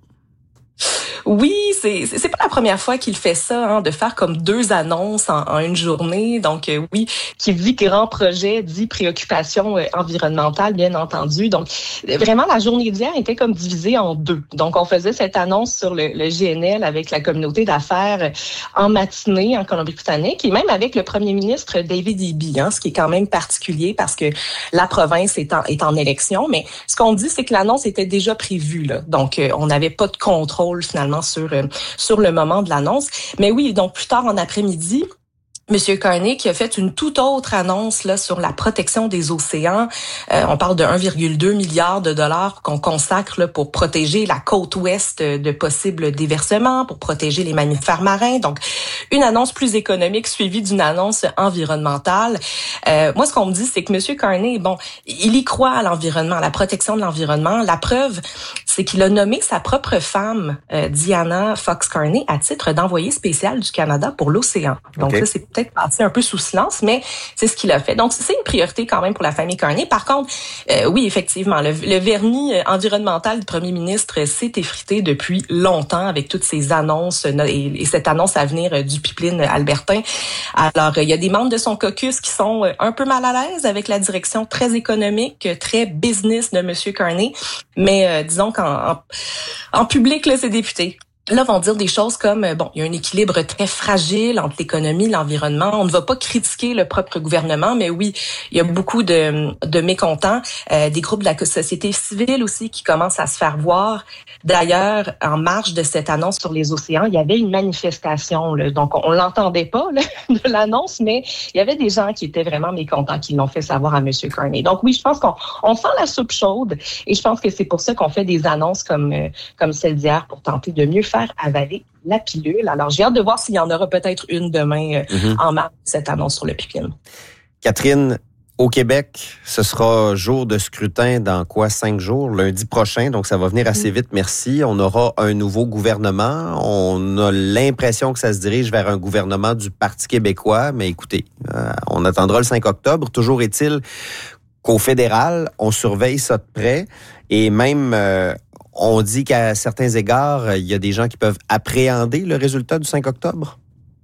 [SPEAKER 13] Oui, c'est pas la première fois qu'il fait ça, hein, de faire comme 2 annonces en une journée. Donc oui, qui dit grand projet, dit préoccupation environnementale, bien entendu. Donc vraiment, la journée d'hier était comme divisée en 2. Donc on faisait cette annonce sur le GNL avec la communauté d'affaires en matinée en Colombie-Britannique et même avec le premier ministre David Eby, hein, ce qui est quand même particulier parce que la province est en élection. Mais ce qu'on dit, c'est que l'annonce était déjà prévue, là. Donc on n'avait pas de contrôle finalement sur le moment de l'annonce. Mais oui, donc plus tard en après-midi, Monsieur Carney qui a fait une toute autre annonce là sur la protection des océans. On parle de 1,2 milliard de dollars qu'on consacre là, pour protéger la côte ouest de possibles déversements, pour protéger les mammifères marins. Donc, une annonce plus économique suivie d'une annonce environnementale. Moi, ce qu'on me dit, c'est que Monsieur Carney, bon, il y croit à l'environnement, à la protection de l'environnement. La preuve, c'est qu'il a nommé sa propre femme, Diana Fox-Carney, à titre d'envoyée spéciale du Canada pour l'océan. Donc, ça, c'est peut-être passé un peu sous silence, mais c'est ce qu'il a fait. Donc, c'est une priorité quand même pour la famille Carney. Par contre, oui, effectivement, le vernis environnemental du premier ministre s'est effrité depuis longtemps avec toutes ces annonces et cette annonce à venir du pipeline albertain. Alors, il y a des membres de son caucus qui sont un peu mal à l'aise avec la direction très économique, très business de M. Carney, mais disons qu'en public, là, ses députés là vont dire des choses comme bon, il y a un équilibre très fragile entre l'économie et l'environnement. On ne va pas critiquer le propre gouvernement, mais oui, il y a beaucoup de mécontents, des groupes de la société civile aussi qui commencent à se faire voir. D'ailleurs, en marge de cette annonce sur les océans, il y avait une manifestation, là, donc on l'entendait pas là, de l'annonce, mais il y avait des gens qui étaient vraiment mécontents qui l'ont fait savoir à M. Carney. Donc oui, je pense qu'on sent la soupe chaude et je pense que c'est pour ça qu'on fait des annonces comme celle d'hier pour tenter de mieux faire avaler la pilule. Alors, j'ai hâte de voir s'il y en aura peut-être une demain en marge de cette annonce sur le pipeline.
[SPEAKER 2] Catherine, au Québec, ce sera jour de scrutin dans 5 jours, lundi prochain, donc ça va venir assez vite, merci. On aura un nouveau gouvernement. On a l'impression que ça se dirige vers un gouvernement du Parti québécois, mais écoutez, on attendra le 5 octobre. Toujours est-il qu'au fédéral, on surveille ça de près et même... on dit qu'à certains égards, il y a des gens qui peuvent appréhender le résultat du 5 octobre?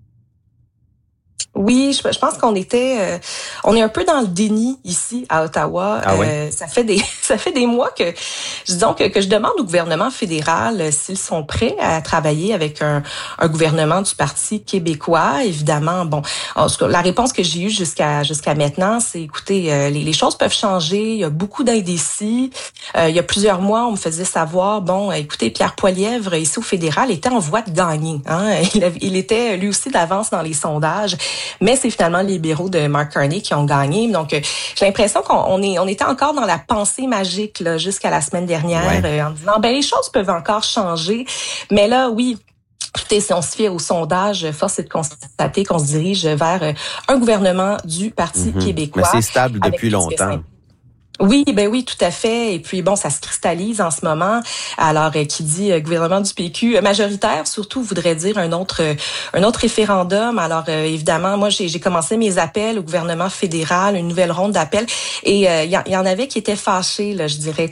[SPEAKER 13] Oui, je pense qu'on on est un peu dans le déni ici à Ottawa.
[SPEAKER 2] Ah ouais?
[SPEAKER 13] Ça fait des mois que je demande au gouvernement fédéral s'ils sont prêts à travailler avec un gouvernement du Parti québécois. Évidemment, bon, la réponse que j'ai eue jusqu'à maintenant, c'est écoutez, les choses peuvent changer. Il y a beaucoup d'indécis. Il y a plusieurs mois, on me faisait savoir, bon, écoutez, Pierre Poilievre ici au fédéral était en voie de gagner. Hein? Il était lui aussi d'avance dans les sondages. Mais c'est finalement les libéraux de Mark Carney qui ont gagné. Donc, j'ai l'impression qu'on était encore dans la pensée magique là, jusqu'à la semaine dernière en disant, les choses peuvent encore changer. Mais là, oui, écoutez, si on se fie au sondage, force est de constater qu'on se dirige vers un gouvernement du Parti québécois.
[SPEAKER 2] Mais c'est stable depuis longtemps.
[SPEAKER 13] Oui, tout à fait. Et puis ça se cristallise en ce moment. Alors, qui dit gouvernement du PQ majoritaire, surtout, voudrait dire un autre référendum. Alors, évidemment, moi, j'ai commencé mes appels au gouvernement fédéral, une nouvelle ronde d'appels, et il y en avait qui étaient fâchés, là, je dirais,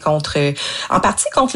[SPEAKER 13] en partie contre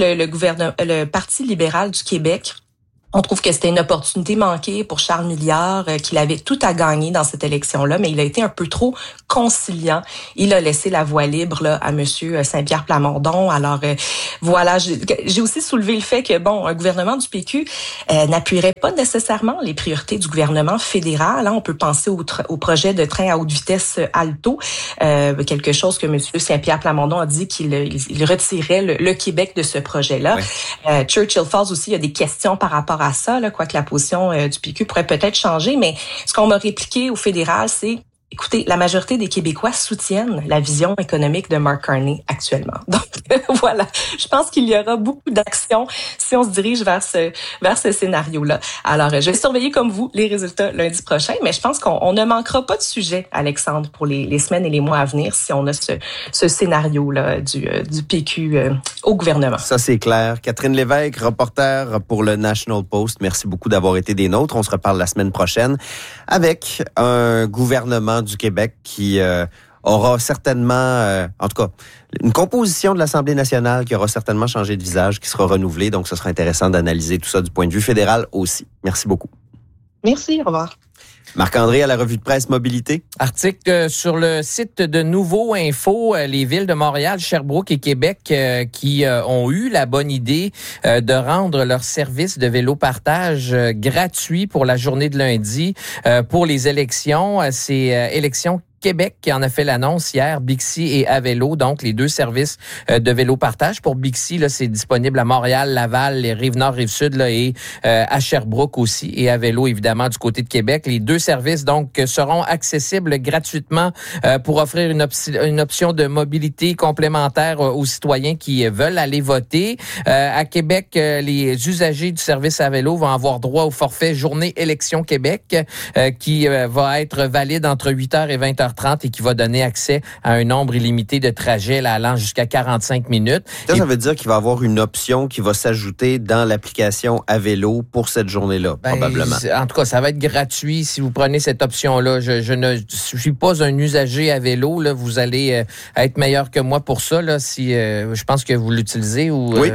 [SPEAKER 13] le Parti libéral du Québec. On trouve que c'était une opportunité manquée pour Charles Milliard, qu'il avait tout à gagner dans cette élection-là, mais il a été un peu trop conciliant. Il a laissé la voie libre là, à Monsieur Saint-Pierre Plamondon. Alors voilà, j'ai aussi soulevé le fait que un gouvernement du PQ n'appuierait pas nécessairement les priorités du gouvernement fédéral. Hein. On peut penser au projet de train à haute vitesse Alto, quelque chose que Monsieur Saint-Pierre Plamondon a dit qu'il retirait le Québec de ce projet-là. Ouais. Churchill Falls aussi, il y a des questions par rapport à ça, là, quoique la position du PQ pourrait peut-être changer, mais ce qu'on m'a répliqué au fédéral, c'est écoutez, la majorité des Québécois soutiennent la vision économique de Mark Carney actuellement. Donc, voilà. Je pense qu'il y aura beaucoup d'actions si on se dirige vers ce scénario-là. Alors, je vais surveiller comme vous les résultats lundi prochain, mais je pense qu'on ne manquera pas de sujet, Alexandre, pour les semaines et les mois à venir si on a ce scénario-là du PQ au gouvernement.
[SPEAKER 2] Ça, c'est clair. Catherine Lévesque, reporter pour le National Post. Merci beaucoup d'avoir été des nôtres. On se reparle la semaine prochaine avec un gouvernement du Québec qui aura certainement, en tout cas, une composition de l'Assemblée nationale qui aura certainement changé de visage, qui sera renouvelée. Donc, ce sera intéressant d'analyser tout ça du point de vue fédéral aussi. Merci beaucoup.
[SPEAKER 13] Merci, au revoir.
[SPEAKER 2] Marc-André à la revue de presse Mobilité.
[SPEAKER 1] Article sur le site de Nouveau Info, les villes de Montréal, Sherbrooke et Québec qui ont eu la bonne idée de rendre leur service de vélo partage gratuit pour la journée de lundi pour les élections. C'est élections Québec qui en a fait l'annonce hier, Bixi et Avelo, donc les deux services de vélo partage. Pour Bixi, là, c'est disponible à Montréal, Laval, les Rive-Nord, Rive-Sud là, et à Sherbrooke aussi, et Avelo évidemment du côté de Québec. Les deux services donc seront accessibles gratuitement pour offrir une option de mobilité complémentaire aux citoyens qui veulent aller voter. À Québec, les usagers du service Avelo vont avoir droit au forfait Journée Élection Québec qui va être valide entre 8h et 20h30 et qui va donner accès à un nombre illimité de trajets là, allant jusqu'à 45 minutes.
[SPEAKER 2] Ça veut dire qu'il va y avoir une option qui va s'ajouter dans l'application Avelo pour cette journée-là, probablement.
[SPEAKER 1] En tout cas, ça va être gratuit si vous prenez cette option-là. Je ne suis pas un usager Avelo. Là, vous allez être meilleur que moi pour ça. Là, si je pense que vous l'utilisez.
[SPEAKER 2] Oui.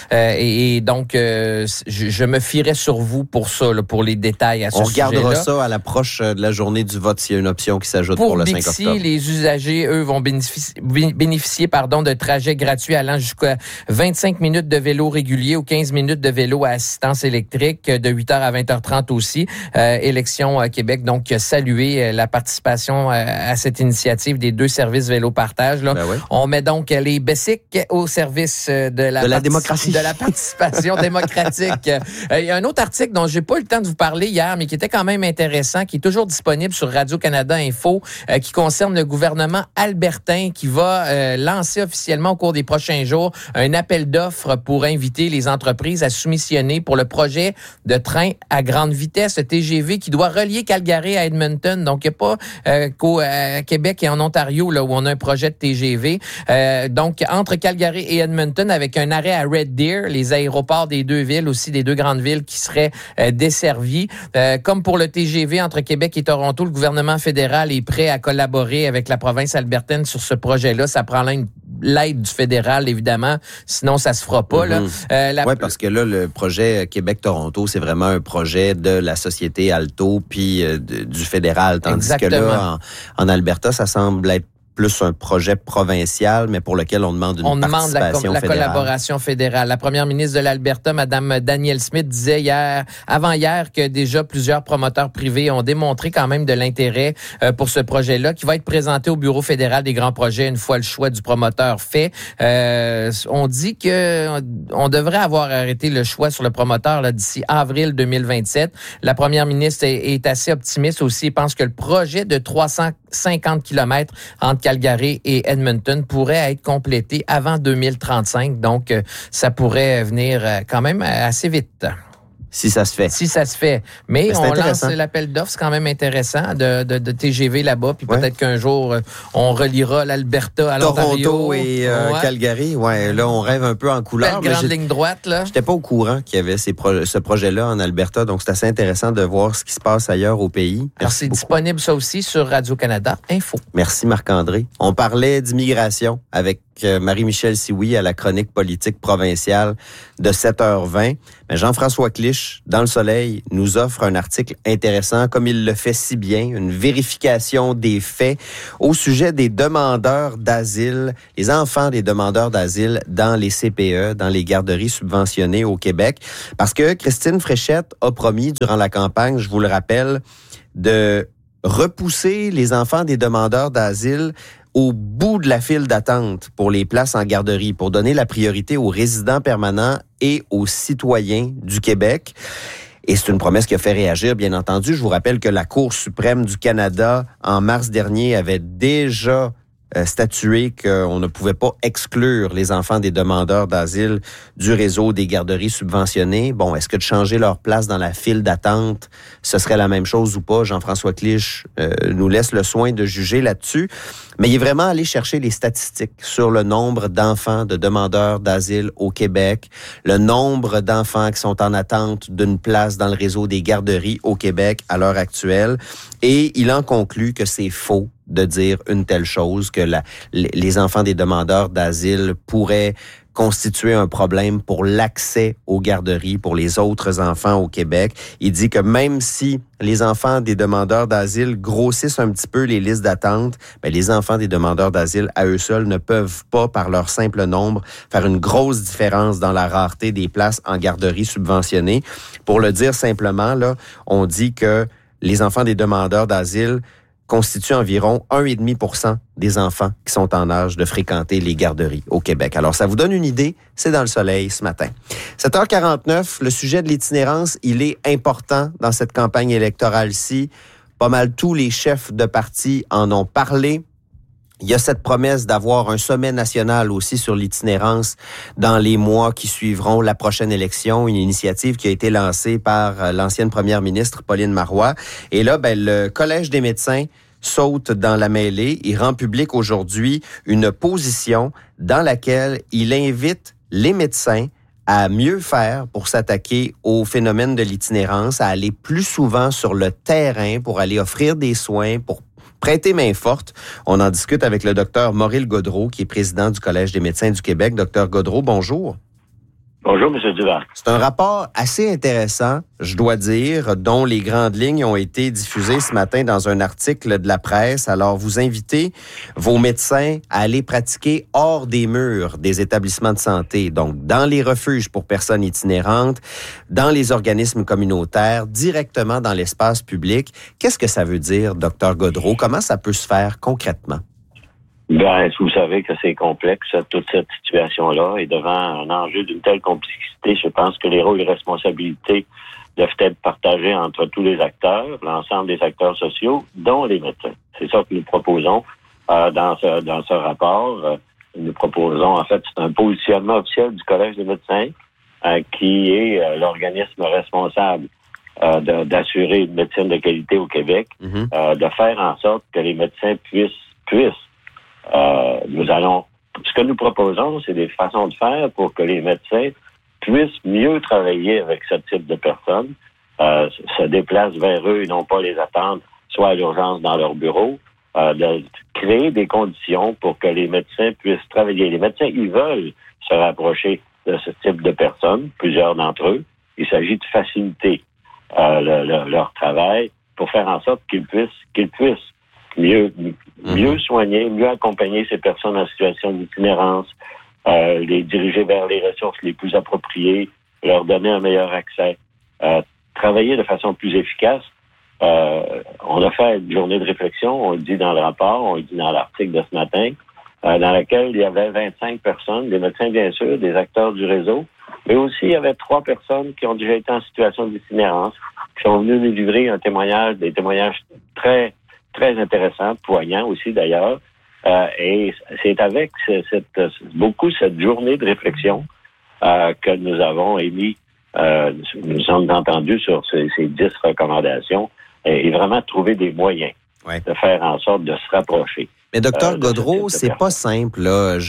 [SPEAKER 1] Et donc, je me fierai sur vous pour ça, là, pour les détails à ce sujet-là.
[SPEAKER 2] On regardera ça à l'approche de la journée du vote s'il y a une option qui s'ajoute pour le 5 octobre.
[SPEAKER 1] Les usagers, eux, vont bénéficier de trajets gratuits allant jusqu'à 25 minutes de vélo régulier ou 15 minutes de vélo à assistance électrique de 8h à 20h30 aussi. Élection Québec, donc, saluer la participation à cette initiative des deux services vélo partage. Là.
[SPEAKER 2] Oui.
[SPEAKER 1] On met donc les BESIC au service de la
[SPEAKER 2] démocratie.
[SPEAKER 1] De la participation démocratique. Il y a un autre article dont j'ai pas eu le temps de vous parler hier, mais qui était quand même intéressant, qui est toujours disponible sur Radio-Canada Info, qui concerne le gouvernement albertain qui va lancer officiellement au cours des prochains jours un appel d'offres pour inviter les entreprises à soumissionner pour le projet de train à grande vitesse, le TGV, qui doit relier Calgary à Edmonton. Donc, il n'y a pas qu'au Québec et en Ontario là où on a un projet de TGV. Donc, entre Calgary et Edmonton, avec un arrêt à Red Deer, les aéroports des deux villes, aussi des deux grandes villes qui seraient desservis. Comme pour le TGV entre Québec et Toronto, le gouvernement fédéral est prêt à collaborer avec la province albertaine sur ce projet-là. Ça prend l'aide du fédéral, évidemment. Sinon, ça se fera pas.
[SPEAKER 2] Oui, parce que là, le projet Québec-Toronto, c'est vraiment un projet de la société Alto puis du fédéral. Tandis que là, en Alberta, ça semble être plus un projet provincial, mais pour lequel on demande une participation
[SPEAKER 1] la
[SPEAKER 2] fédérale.
[SPEAKER 1] Collaboration fédérale. La première ministre de l'Alberta, Mme Danielle Smith, disait avant-hier que déjà plusieurs promoteurs privés ont démontré quand même de l'intérêt pour ce projet-là, qui va être présenté au Bureau fédéral des grands projets une fois le choix du promoteur fait. On dit que on devrait avoir arrêté le choix sur le promoteur là, d'ici avril 2027. La première ministre est assez optimiste aussi et pense que le projet de 350 km entre Calgary et Edmonton pourrait être complété avant 2035. Donc, ça pourrait venir quand même assez vite.
[SPEAKER 2] Si ça se fait.
[SPEAKER 1] Si ça se fait. Mais on lance l'appel d'offres, c'est quand même intéressant de TGV là-bas. Puis peut-être qu'un jour, on reliera l'Alberta à l'Ontario.
[SPEAKER 2] Toronto et Calgary. Ouais, là, on rêve un peu en couleur.
[SPEAKER 1] Belle grande ligne droite, là.
[SPEAKER 2] J'étais pas au courant qu'il y avait ce projet-là en Alberta. Donc, c'est assez intéressant de voir ce qui se passe ailleurs au pays.
[SPEAKER 1] Alors, c'est disponible, ça aussi, sur Radio-Canada Info.
[SPEAKER 2] Merci, Marc-André. On parlait d'immigration avec Marie-Michel Sioui à la chronique politique provinciale de 7h20. Mais Jean-François Clich, dans Le Soleil, nous offre un article intéressant, comme il le fait si bien, une vérification des faits au sujet des demandeurs d'asile, les enfants des demandeurs d'asile dans les CPE, dans les garderies subventionnées au Québec. Parce que Christine Fréchette a promis durant la campagne, je vous le rappelle, de repousser les enfants des demandeurs d'asile au bout de la file d'attente pour les places en garderie, pour donner la priorité aux résidents permanents et aux citoyens du Québec. Et c'est une promesse qui a fait réagir, bien entendu. Je vous rappelle que la Cour suprême du Canada, en mars dernier, avait déjà statué qu'on ne pouvait pas exclure les enfants des demandeurs d'asile du réseau des garderies subventionnées. Bon, est-ce que de changer leur place dans la file d'attente, ce serait la même chose ou pas? Jean-François Clich nous laisse le soin de juger là-dessus. Mais il est vraiment allé chercher les statistiques sur le nombre d'enfants de demandeurs d'asile au Québec, le nombre d'enfants qui sont en attente d'une place dans le réseau des garderies au Québec à l'heure actuelle. Et il en conclut que c'est faux de dire une telle chose, que les enfants des demandeurs d'asile pourraient constituer un problème pour l'accès aux garderies pour les autres enfants au Québec. Il dit que même si les enfants des demandeurs d'asile grossissent un petit peu les listes d'attente, ben les enfants des demandeurs d'asile à eux seuls ne peuvent pas, par leur simple nombre, faire une grosse différence dans la rareté des places en garderie subventionnées. Pour le dire simplement, là, on dit que les enfants des demandeurs d'asile constitue environ 1,5% des enfants qui sont en âge de fréquenter les garderies au Québec. Alors, ça vous donne une idée, c'est dans Le Soleil ce matin. 7h49, le sujet de l'itinérance, il est important dans cette campagne électorale-ci. Pas mal tous les chefs de parti en ont parlé. Il y a cette promesse d'avoir un sommet national aussi sur l'itinérance dans les mois qui suivront la prochaine élection, une initiative qui a été lancée par l'ancienne première ministre Pauline Marois. Et là, le Collège des médecins saute dans la mêlée. Il rend public aujourd'hui une position dans laquelle il invite les médecins à mieux faire pour s'attaquer au phénomène de l'itinérance, à aller plus souvent sur le terrain pour aller offrir des soins, pour prêter main forte. On en discute avec le docteur Maurice Gaudreault, qui est président du Collège des médecins du Québec. Docteur Gaudreault, bonjour.
[SPEAKER 14] Bonjour, M. Duvall.
[SPEAKER 2] C'est un rapport assez intéressant, je dois dire, dont les grandes lignes ont été diffusées ce matin dans un article de la presse. Alors, vous invitez vos médecins à aller pratiquer hors des murs des établissements de santé, donc dans les refuges pour personnes itinérantes, dans les organismes communautaires, directement dans l'espace public. Qu'est-ce que ça veut dire, Dr Gaudreault? Comment ça peut se faire concrètement?
[SPEAKER 14] Ben, vous savez que c'est complexe, toute cette situation-là, et devant un enjeu d'une telle complexité, je pense que les rôles et responsabilités doivent être partagés entre tous les acteurs, l'ensemble des acteurs sociaux, dont les médecins. C'est ça que nous proposons dans ce rapport. Nous proposons, en fait, c'est un positionnement officiel du Collège des médecins qui est l'organisme responsable d'assurer une médecine de qualité au Québec, de faire en sorte que les médecins puissent ce que nous proposons, c'est des façons de faire pour que les médecins puissent mieux travailler avec ce type de personnes, se déplacent vers eux et non pas les attendre, soit à l'urgence dans leur bureau, de créer des conditions pour que les médecins puissent travailler. Les médecins, ils veulent se rapprocher de ce type de personnes, plusieurs d'entre eux. Il s'agit de faciliter leur travail pour faire en sorte qu'ils puissent mieux mieux soigner, mieux accompagner ces personnes en situation d'itinérance, les diriger vers les ressources les plus appropriées, leur donner un meilleur accès, travailler de façon plus efficace. On a fait une journée de réflexion, on le dit dans le rapport, on le dit dans l'article de ce matin, dans laquelle il y avait 25 personnes, des médecins bien sûr, des acteurs du réseau, mais aussi il y avait 3 personnes qui ont déjà été en situation d'itinérance, qui sont venues nous livrer des témoignages très, très intéressants, poignants aussi d'ailleurs, et c'est avec beaucoup cette journée de réflexion que nous avons émis, nous sommes entendus sur ces 10 recommandations et vraiment trouver des moyens de faire en sorte de se rapprocher.
[SPEAKER 2] Mais Dr Gaudreault, c'est pas simple, là.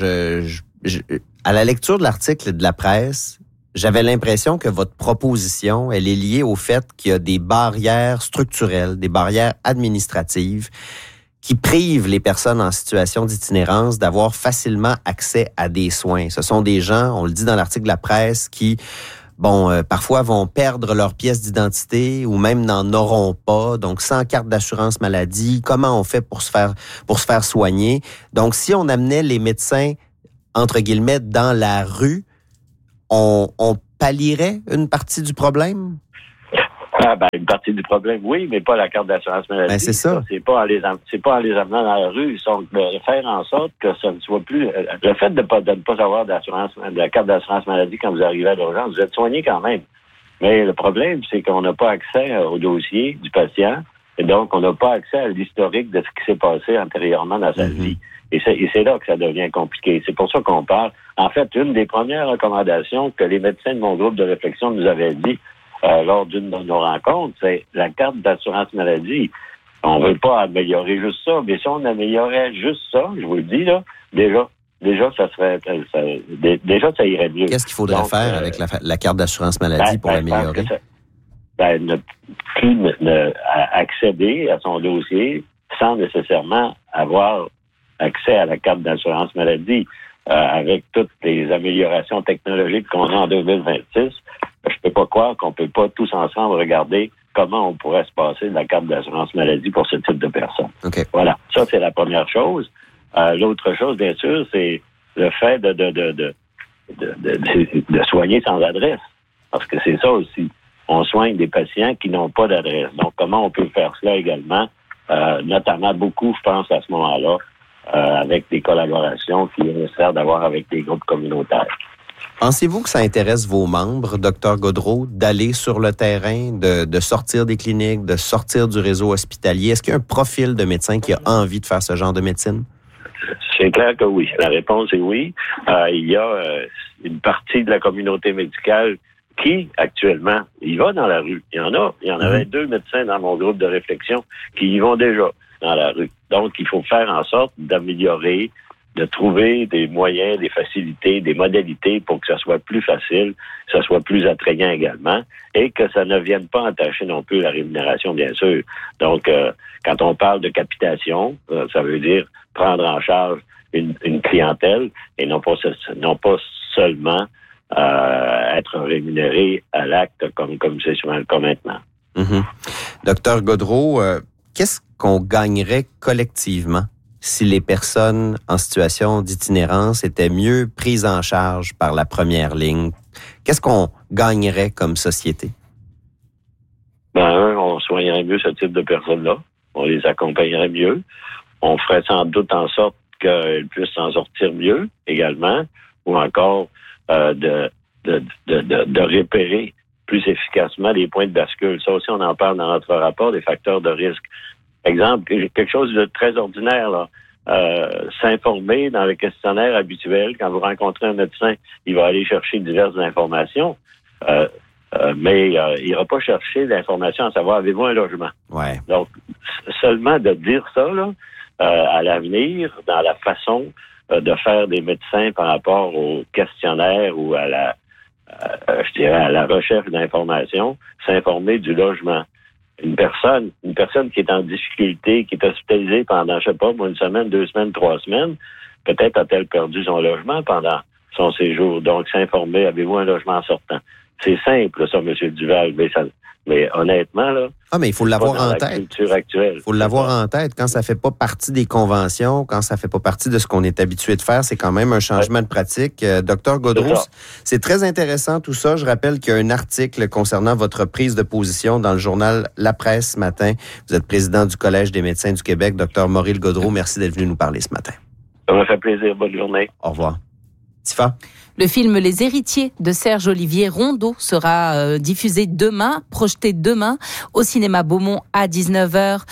[SPEAKER 2] À la lecture de l'article de la presse, j'avais l'impression que votre proposition, elle est liée au fait qu'il y a des barrières structurelles, des barrières administratives qui privent les personnes en situation d'itinérance d'avoir facilement accès à des soins. Ce sont des gens, on le dit dans l'article de la presse, qui parfois vont perdre leur pièce d'identité ou même n'en auront pas. Donc, sans carte d'assurance maladie, comment on fait pour se faire soigner? Donc, si on amenait les médecins, entre guillemets, dans la rue, on pallierait une partie du problème?
[SPEAKER 14] Une partie du problème, oui, mais pas la carte d'assurance maladie.
[SPEAKER 2] C'est ça.
[SPEAKER 14] C'est pas en les amenant dans la rue. De faire en sorte que ça ne soit plus... Le fait de ne pas avoir de la carte d'assurance maladie quand vous arrivez à l'urgence, vous êtes soigné quand même. Mais le problème, c'est qu'on n'a pas accès au dossier du patient et donc on n'a pas accès à l'historique de ce qui s'est passé antérieurement dans sa vie. Et c'est là que ça devient compliqué. C'est pour ça qu'on parle. En fait, une des premières recommandations que les médecins de mon groupe de réflexion nous avaient dit lors d'une de nos rencontres, c'est la carte d'assurance maladie. On ne veut pas améliorer juste ça, mais si on améliorait juste ça, je vous le dis, là, déjà, ça irait mieux.
[SPEAKER 2] Qu'est-ce qu'il faudrait faire avec la carte d'assurance maladie pour l'améliorer?
[SPEAKER 14] Ne plus accéder à son dossier sans nécessairement avoir accès à la carte d'assurance maladie. Avec toutes les améliorations technologiques qu'on a en 2026, je peux pas croire qu'on peut pas tous ensemble regarder comment on pourrait se passer de la carte d'assurance maladie pour ce type de personnes.
[SPEAKER 2] Okay.
[SPEAKER 14] Voilà. Ça, c'est la première chose. L'autre chose, bien sûr, c'est le fait de soigner sans adresse. Parce que c'est ça aussi. On soigne des patients qui n'ont pas d'adresse. Donc, comment on peut faire cela également? Notamment beaucoup, je pense, à ce moment-là, avec des collaborations qu'il est nécessaire d'avoir avec des groupes communautaires.
[SPEAKER 2] Pensez-vous que ça intéresse vos membres, Dr Gaudreault, d'aller sur le terrain, de sortir des cliniques, de sortir du réseau hospitalier? Est-ce qu'il y a un profil de médecin qui a envie de faire ce genre de médecine?
[SPEAKER 14] C'est clair que oui. La réponse est oui. Il y a une partie de la communauté médicale qui, actuellement, y va dans la rue. Il y en avait 2 médecins dans mon groupe de réflexion qui y vont déjà dans la rue. Donc, il faut faire en sorte d'améliorer, de trouver des moyens, des facilités, des modalités pour que ça soit plus facile, que ça soit plus attrayant également, et que ça ne vienne pas entacher non plus la rémunération, bien sûr. Donc, quand on parle de capitation, ça veut dire prendre en charge une clientèle et non pas seulement être rémunéré à l'acte comme c'est souvent le cas maintenant.
[SPEAKER 2] Docteur Gaudreault, qu'est-ce qu'on gagnerait collectivement si les personnes en situation d'itinérance étaient mieux prises en charge par la première ligne? Qu'est-ce qu'on gagnerait comme société?
[SPEAKER 14] On soignerait mieux ce type de personnes-là. On les accompagnerait mieux. On ferait sans doute en sorte qu'elles puissent s'en sortir mieux également, ou encore de repérer plus efficacement les points de bascule. Ça aussi, on en parle dans notre rapport, des facteurs de risque. Exemple, quelque chose de très ordinaire, là. S'informer dans le questionnaire habituel. Quand vous rencontrez un médecin, il va aller chercher diverses informations, mais il n'ira pas chercher l'information à savoir, avez-vous un logement?
[SPEAKER 2] Ouais.
[SPEAKER 14] Donc, seulement de dire ça, là, à l'avenir, dans la façon de faire des médecins par rapport au questionnaire ou à la recherche d'informations, s'informer du logement. Une personne qui est en difficulté, qui est hospitalisée pendant, je sais pas, une semaine, 2 semaines, 3 semaines, peut-être a-t-elle perdu son logement pendant son séjour. Donc, s'informer, avez-vous un logement sortant? C'est simple, ça, M. Duval, Mais honnêtement, là...
[SPEAKER 2] mais il faut l'avoir en tête.
[SPEAKER 14] Culture actuelle.
[SPEAKER 2] Il faut l'avoir en tête. Quand ça fait pas partie des conventions, quand ça fait pas partie de ce qu'on est habitué de faire, c'est quand même un changement de pratique. Dr Gaudreault, c'est très intéressant tout ça. Je rappelle qu'il y a un article concernant votre prise de position dans le journal La Presse ce matin. Vous êtes président du Collège des médecins du Québec. Dr Maurice Gaudreault, merci d'être venu nous parler ce matin.
[SPEAKER 14] Ça m'a fait plaisir. Bonne journée.
[SPEAKER 2] Au revoir. Tifa?
[SPEAKER 5] Le film Les Héritiers de Serge-Olivier Rondeau sera diffusé demain, projeté demain au cinéma Beaumont à 19h,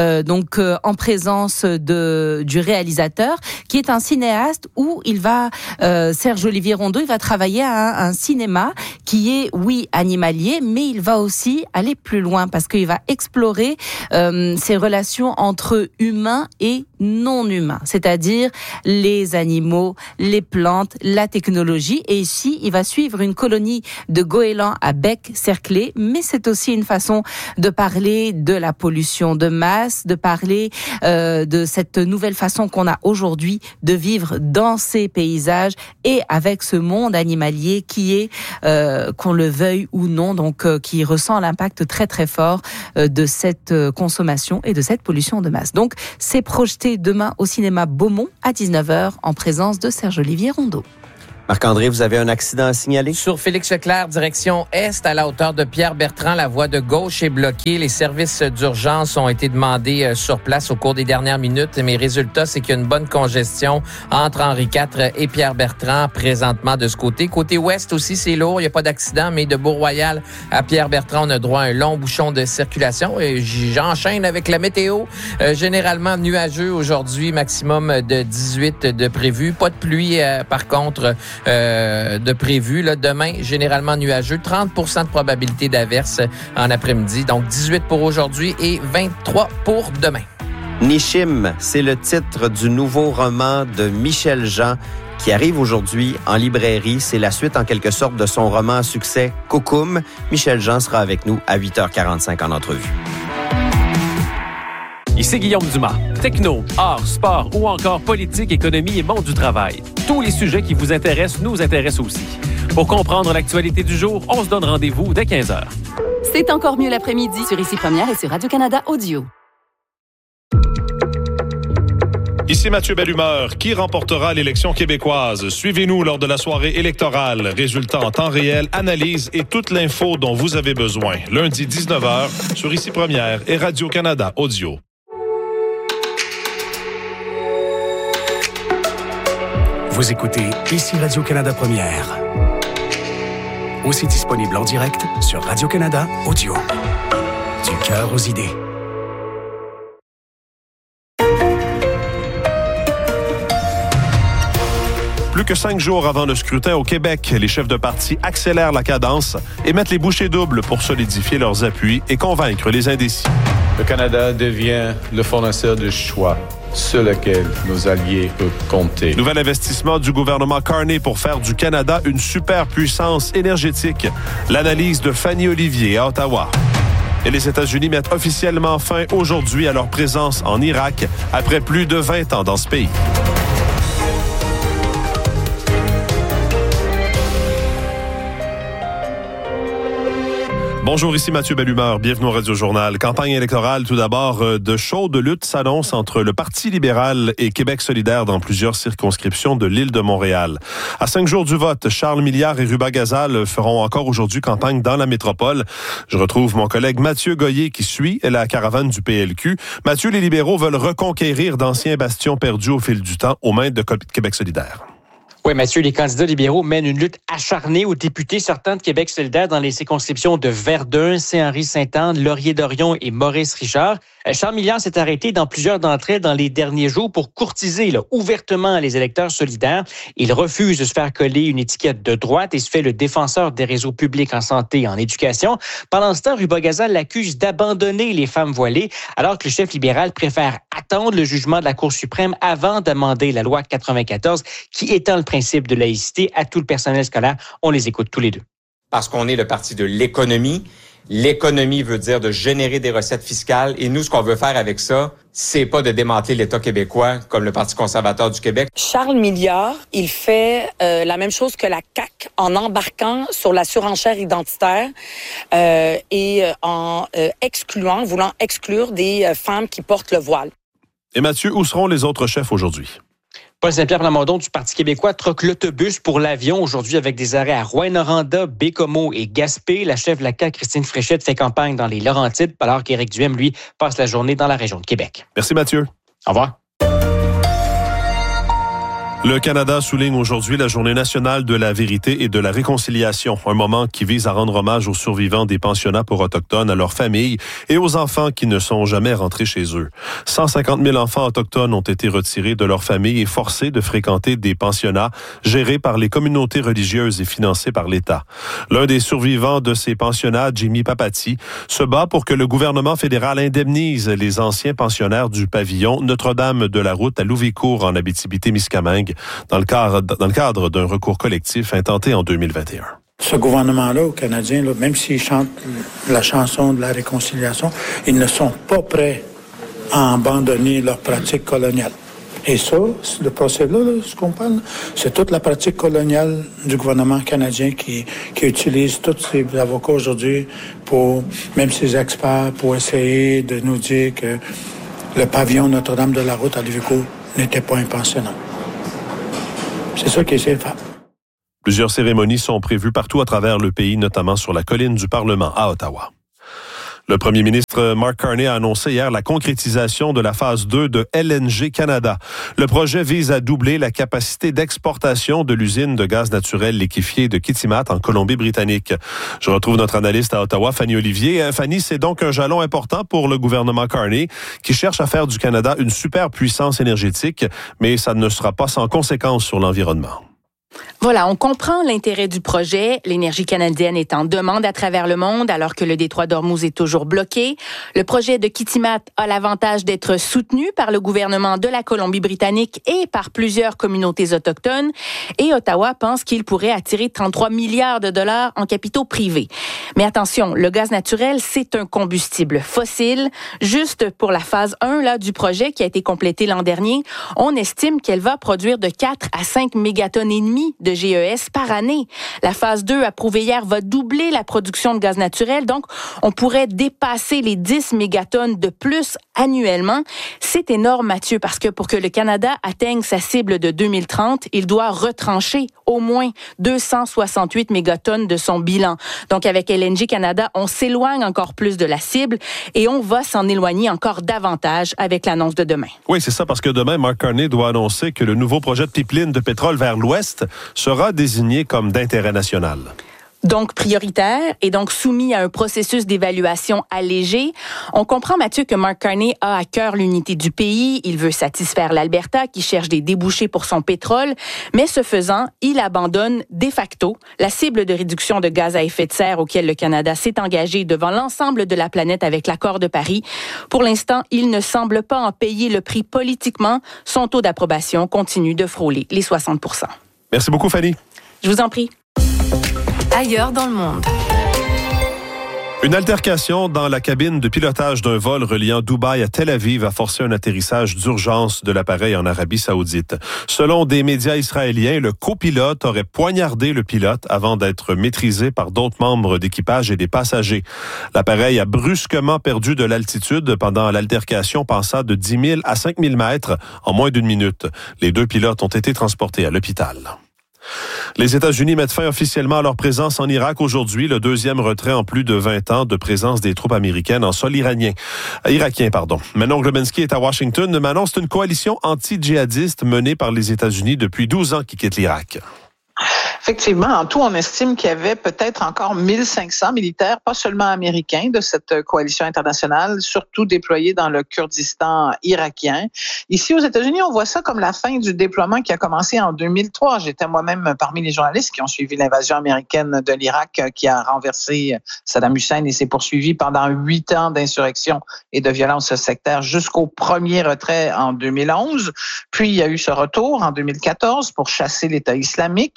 [SPEAKER 5] en présence du réalisateur qui est un cinéaste où Serge-Olivier Rondeau, il va travailler à un cinéma qui est, oui, animalier, mais il va aussi aller plus loin parce qu'il va explorer ces relations entre humains et non humains, c'est-à-dire les animaux, les plantes, la technologie. Et ici, il va suivre une colonie de goélands à bec cerclé, mais c'est aussi une façon de parler de la pollution de masse, de parler de cette nouvelle façon qu'on a aujourd'hui de vivre dans ces paysages et avec ce monde animalier qui est, qu'on le veuille ou non, qui ressent l'impact très très fort de cette consommation et de cette pollution de masse. Donc, c'est projeté demain au cinéma Beaumont à 19h en présence de Serge-Olivier Rondeau.
[SPEAKER 2] Marc-André, vous avez un accident à signaler?
[SPEAKER 1] Sur Félix-Leclerc, direction Est, à la hauteur de Pierre-Bertrand, la voie de gauche est bloquée. Les services d'urgence ont été demandés sur place au cours des dernières minutes. Mais résultat, c'est qu'il y a une bonne congestion entre Henri IV et Pierre-Bertrand présentement de ce côté. Côté Ouest aussi, c'est lourd. Il n'y a pas d'accident, mais de Beau-Royal à Pierre-Bertrand, on a droit à un long bouchon de circulation. Et j'enchaîne avec la météo. Généralement nuageux aujourd'hui, maximum de 18 de prévu. Pas de pluie, par contre, de prévu. Là, demain, généralement nuageux. 30% de probabilité d'averse en après-midi. Donc, 18 pour aujourd'hui et 23 pour demain.
[SPEAKER 2] Nishim, c'est le titre du nouveau roman de Michel Jean qui arrive aujourd'hui en librairie. C'est la suite, en quelque sorte, de son roman à succès Coucoum. Michel Jean sera avec nous à 8h45 en entrevue.
[SPEAKER 15] Ici Guillaume Dumas. Techno, art, sport ou encore politique, économie et monde du travail. Tous les sujets qui vous intéressent nous intéressent aussi. Pour comprendre l'actualité du jour, on se donne rendez-vous dès 15h.
[SPEAKER 16] C'est encore mieux l'après-midi sur Ici Première et sur Radio-Canada Audio.
[SPEAKER 9] Ici Mathieu Bellumeur. Qui remportera l'élection québécoise? Suivez-nous lors de la soirée électorale. Résultats en temps réel, analyse et toute l'info dont vous avez besoin. Lundi 19h sur Ici Première et Radio-Canada Audio.
[SPEAKER 17] Vous écoutez Ici Radio-Canada Première. Aussi disponible en direct sur Radio-Canada Audio. Du cœur aux idées.
[SPEAKER 9] Plus que 5 jours avant le scrutin au Québec, les chefs de parti accélèrent la cadence et mettent les bouchées doubles pour solidifier leurs appuis et convaincre les indécis.
[SPEAKER 18] Le Canada devient le fournisseur de choix sur lequel nos alliés peuvent compter.
[SPEAKER 9] Nouvel investissement du gouvernement Carney pour faire du Canada une superpuissance énergétique. L'analyse de Fanny Olivier à Ottawa. Et les États-Unis mettent officiellement fin aujourd'hui à leur présence en Irak après plus de 20 ans dans ce pays. Bonjour, ici Mathieu Bellumeur. Bienvenue au Radio-Journal. Campagne électorale, tout d'abord, de chaudes luttes s'annoncent entre le Parti libéral et Québec solidaire dans plusieurs circonscriptions de l'île de Montréal. À 5 jours du vote, Charles Milliard et Ruba Gazal feront encore aujourd'hui campagne dans la métropole. Je retrouve mon collègue Mathieu Goyer qui suit la caravane du PLQ. Mathieu, les libéraux veulent reconquérir d'anciens bastions perdus au fil du temps aux mains de Québec solidaire.
[SPEAKER 19] Oui, Mathieu, les candidats libéraux mènent une lutte acharnée aux députés sortants de Québec solidaire dans les circonscriptions de Verdun, Saint-Henri-Sainte-Anne, Laurier-Dorion et Maurice-Richard. Charles Milliard s'est arrêté dans plusieurs d'entre elles dans les derniers jours pour courtiser ouvertement les électeurs solidaires. Il refuse de se faire coller une étiquette de droite et se fait le défenseur des réseaux publics en santé et en éducation. Pendant ce temps, Ruba Gazal l'accuse d'abandonner les femmes voilées, alors que le chef libéral préfère attendre le jugement de la Cour suprême avant d'amender la loi 94 qui étend le principe de laïcité à tout le personnel scolaire. On les écoute tous les deux.
[SPEAKER 20] Parce qu'on est le parti de l'économie L'économie veut dire de générer des recettes fiscales. Et nous, ce qu'on veut faire avec ça, c'est pas de démanteler l'État québécois comme le Parti conservateur du Québec.
[SPEAKER 21] Charles Milliard, il fait la même chose que la CAQ en embarquant sur la surenchère identitaire et en voulant exclure des femmes qui portent le voile.
[SPEAKER 9] Et Mathieu, où seront les autres chefs aujourd'hui?
[SPEAKER 19] Paul Saint-Pierre Plamondon du Parti québécois troque l'autobus pour l'avion aujourd'hui avec des arrêts à Rouyn-Noranda, Bécomo et Gaspé. La chef de la CAQ, Christine Fréchette, fait campagne dans les Laurentides, alors qu'Éric Duhem, lui, passe la journée dans la région de Québec.
[SPEAKER 9] Merci Mathieu.
[SPEAKER 19] Au revoir.
[SPEAKER 9] Le Canada souligne aujourd'hui la Journée nationale de la vérité et de la réconciliation, un moment qui vise à rendre hommage aux survivants des pensionnats pour autochtones, à leurs familles et aux enfants qui ne sont jamais rentrés chez eux. 150 000 enfants autochtones ont été retirés de leurs familles et forcés de fréquenter des pensionnats gérés par les communautés religieuses et financés par l'État. L'un des survivants de ces pensionnats, Jimmy Papati, se bat pour que le gouvernement fédéral indemnise les anciens pensionnaires du pavillon Notre-Dame de la Route à Louvicourt en Abitibi-Témiscamingue dans le cadre d'un recours collectif intenté en 2021.
[SPEAKER 22] Ce gouvernement-là, aux Canadiens, là, même s'ils chantent la chanson de la réconciliation, ils ne sont pas prêts à abandonner leur pratique coloniale. Et ça, le procès-là, ce qu'on parle, c'est toute la pratique coloniale du gouvernement canadien qui utilise tous ces avocats aujourd'hui, même ces experts, pour essayer de nous dire que le pavillon Notre-Dame de la Route à Louvicourt n'était pas un pensionnat. C'est ça qui essaie de faire.
[SPEAKER 9] Plusieurs cérémonies sont prévues partout à travers le pays, notamment sur la colline du Parlement à Ottawa. Le premier ministre Mark Carney a annoncé hier la concrétisation de la phase 2 de LNG Canada. Le projet vise à doubler la capacité d'exportation de l'usine de gaz naturel liquéfié de Kitimat en Colombie-Britannique. Je retrouve notre analyste à Ottawa, Fanny Olivier. Fanny, c'est donc un jalon important pour le gouvernement Carney qui cherche à faire du Canada une superpuissance énergétique, mais ça ne sera pas sans conséquences sur l'environnement.
[SPEAKER 23] Voilà, on comprend l'intérêt du projet. L'énergie canadienne est en demande à travers le monde alors que le détroit d'Ormuz est toujours bloqué. Le projet de Kitimat a l'avantage d'être soutenu par le gouvernement de la Colombie-Britannique et par plusieurs communautés autochtones. Et Ottawa pense qu'il pourrait attirer 33 milliards de dollars en capitaux privés. Mais attention, le gaz naturel, c'est un combustible fossile. Juste pour la phase 1 du projet qui a été complétée l'an dernier, on estime qu'elle va produire de 4 à 5 mégatonnes et demi de GES par année. La phase 2, approuvée hier, va doubler la production de gaz naturel. Donc, on pourrait dépasser les 10 mégatonnes de plus annuellement. C'est énorme, Mathieu, parce que pour que le Canada atteigne sa cible de 2030, il doit retrancher au moins 268 mégatonnes de son bilan. Donc, avec LNG Canada, on s'éloigne encore plus de la cible et on va s'en éloigner encore davantage avec l'annonce de demain.
[SPEAKER 9] Oui, c'est ça, parce que demain, Mark Carney doit annoncer que le nouveau projet de pipeline de pétrole vers l'Ouest sera désigné comme d'intérêt national.
[SPEAKER 23] Donc prioritaire et donc soumis à un processus d'évaluation allégé. On comprend, Mathieu, que Mark Carney a à cœur l'unité du pays. Il veut satisfaire l'Alberta qui cherche des débouchés pour son pétrole. Mais ce faisant, il abandonne de facto la cible de réduction de gaz à effet de serre auquel le Canada s'est engagé devant l'ensemble de la planète avec l'accord de Paris. Pour l'instant, il ne semble pas en payer le prix politiquement. Son taux d'approbation continue de frôler les 60 %.
[SPEAKER 9] Merci beaucoup, Fanny.
[SPEAKER 23] Je vous en prie.
[SPEAKER 8] Ailleurs dans le monde.
[SPEAKER 9] Une altercation dans la cabine de pilotage d'un vol reliant Dubaï à Tel Aviv a forcé un atterrissage d'urgence de l'appareil en Arabie Saoudite. Selon des médias israéliens, le copilote aurait poignardé le pilote avant d'être maîtrisé par d'autres membres d'équipage et des passagers. L'appareil a brusquement perdu de l'altitude pendant l'altercation, passant de 10 000 à 5 000 mètres en moins d'une minute. Les deux pilotes ont été transportés à l'hôpital. Les États-Unis mettent fin officiellement à leur présence en Irak aujourd'hui, le deuxième retrait en plus de 20 ans de présence des troupes américaines en sol irakien. Manon Globensky est à Washington. Manon, c'est une coalition anti-djihadiste menée par les États-Unis depuis 12 ans qui quitte l'Irak.
[SPEAKER 24] Effectivement, en tout, on estime qu'il y avait peut-être encore 1500 militaires, pas seulement américains, de cette coalition internationale, surtout déployés dans le Kurdistan irakien. Ici, aux États-Unis, on voit ça comme la fin du déploiement qui a commencé en 2003. J'étais moi-même parmi les journalistes qui ont suivi l'invasion américaine de l'Irak qui a renversé Saddam Hussein et s'est poursuivi pendant 8 ans d'insurrection et de violence sectaire jusqu'au premier retrait en 2011. Puis, il y a eu ce retour en 2014 pour chasser l'État islamique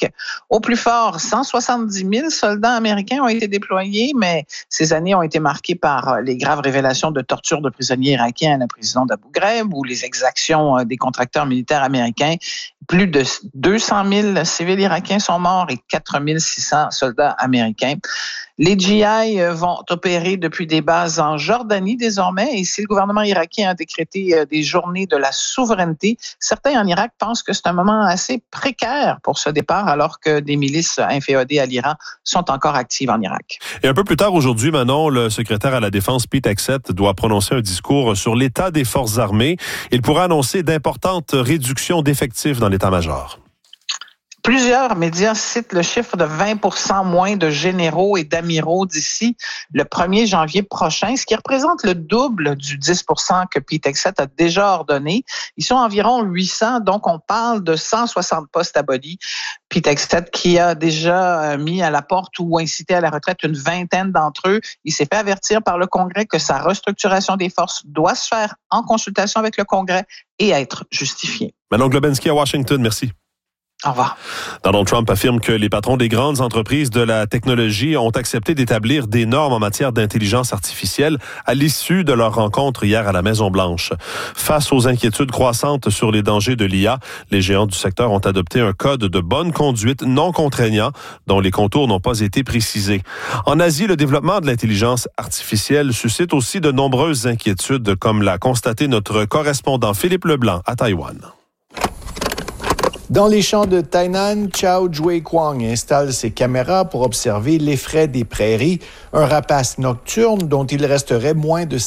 [SPEAKER 24] Au plus fort, 170 000 soldats américains ont été déployés, mais ces années ont été marquées par les graves révélations de torture de prisonniers irakiens à la prison d'Abu Ghraib ou les exactions des contracteurs militaires américains. Plus de 200 000 civils irakiens sont morts et 4 600 soldats américains. Les GI vont opérer depuis des bases en Jordanie désormais, et si le gouvernement irakien a décrété des journées de la souveraineté, certains en Irak pensent que c'est un moment assez précaire pour ce départ, alors que des milices inféodées à l'Iran sont encore actives en Irak.
[SPEAKER 9] Et un peu plus tard aujourd'hui, Manon, le secrétaire à la Défense, Pete Hegseth, doit prononcer un discours sur l'état des forces armées. Il pourra annoncer d'importantes réductions d'effectifs dans l'état-major.
[SPEAKER 24] Plusieurs médias citent le chiffre de 20% moins de généraux et d'amiraux d'ici le 1er janvier prochain, ce qui représente le double du 10% que Pete Hegseth a déjà ordonné. Ils sont environ 800, donc on parle de 160 postes abolis. Pete Hegseth qui a déjà mis à la porte ou incité à la retraite une vingtaine d'entre eux. Il s'est fait avertir par le Congrès que sa restructuration des forces doit se faire en consultation avec le Congrès et être justifiée.
[SPEAKER 9] Manon Globensky à Washington, merci.
[SPEAKER 24] Au revoir.
[SPEAKER 9] Donald Trump affirme que les patrons des grandes entreprises de la technologie ont accepté d'établir des normes en matière d'intelligence artificielle à l'issue de leur rencontre hier à la Maison-Blanche. Face aux inquiétudes croissantes sur les dangers de l'IA, les géants du secteur ont adopté un code de bonne conduite non contraignant dont les contours n'ont pas été précisés. En Asie, le développement de l'intelligence artificielle suscite aussi de nombreuses inquiétudes, comme l'a constaté notre correspondant Philippe Leblanc à Taïwan.
[SPEAKER 4] Dans les champs de Tainan, Chao Jue-Kwang installe ses caméras pour observer l'effraie des prairies, un rapace nocturne dont il resterait moins de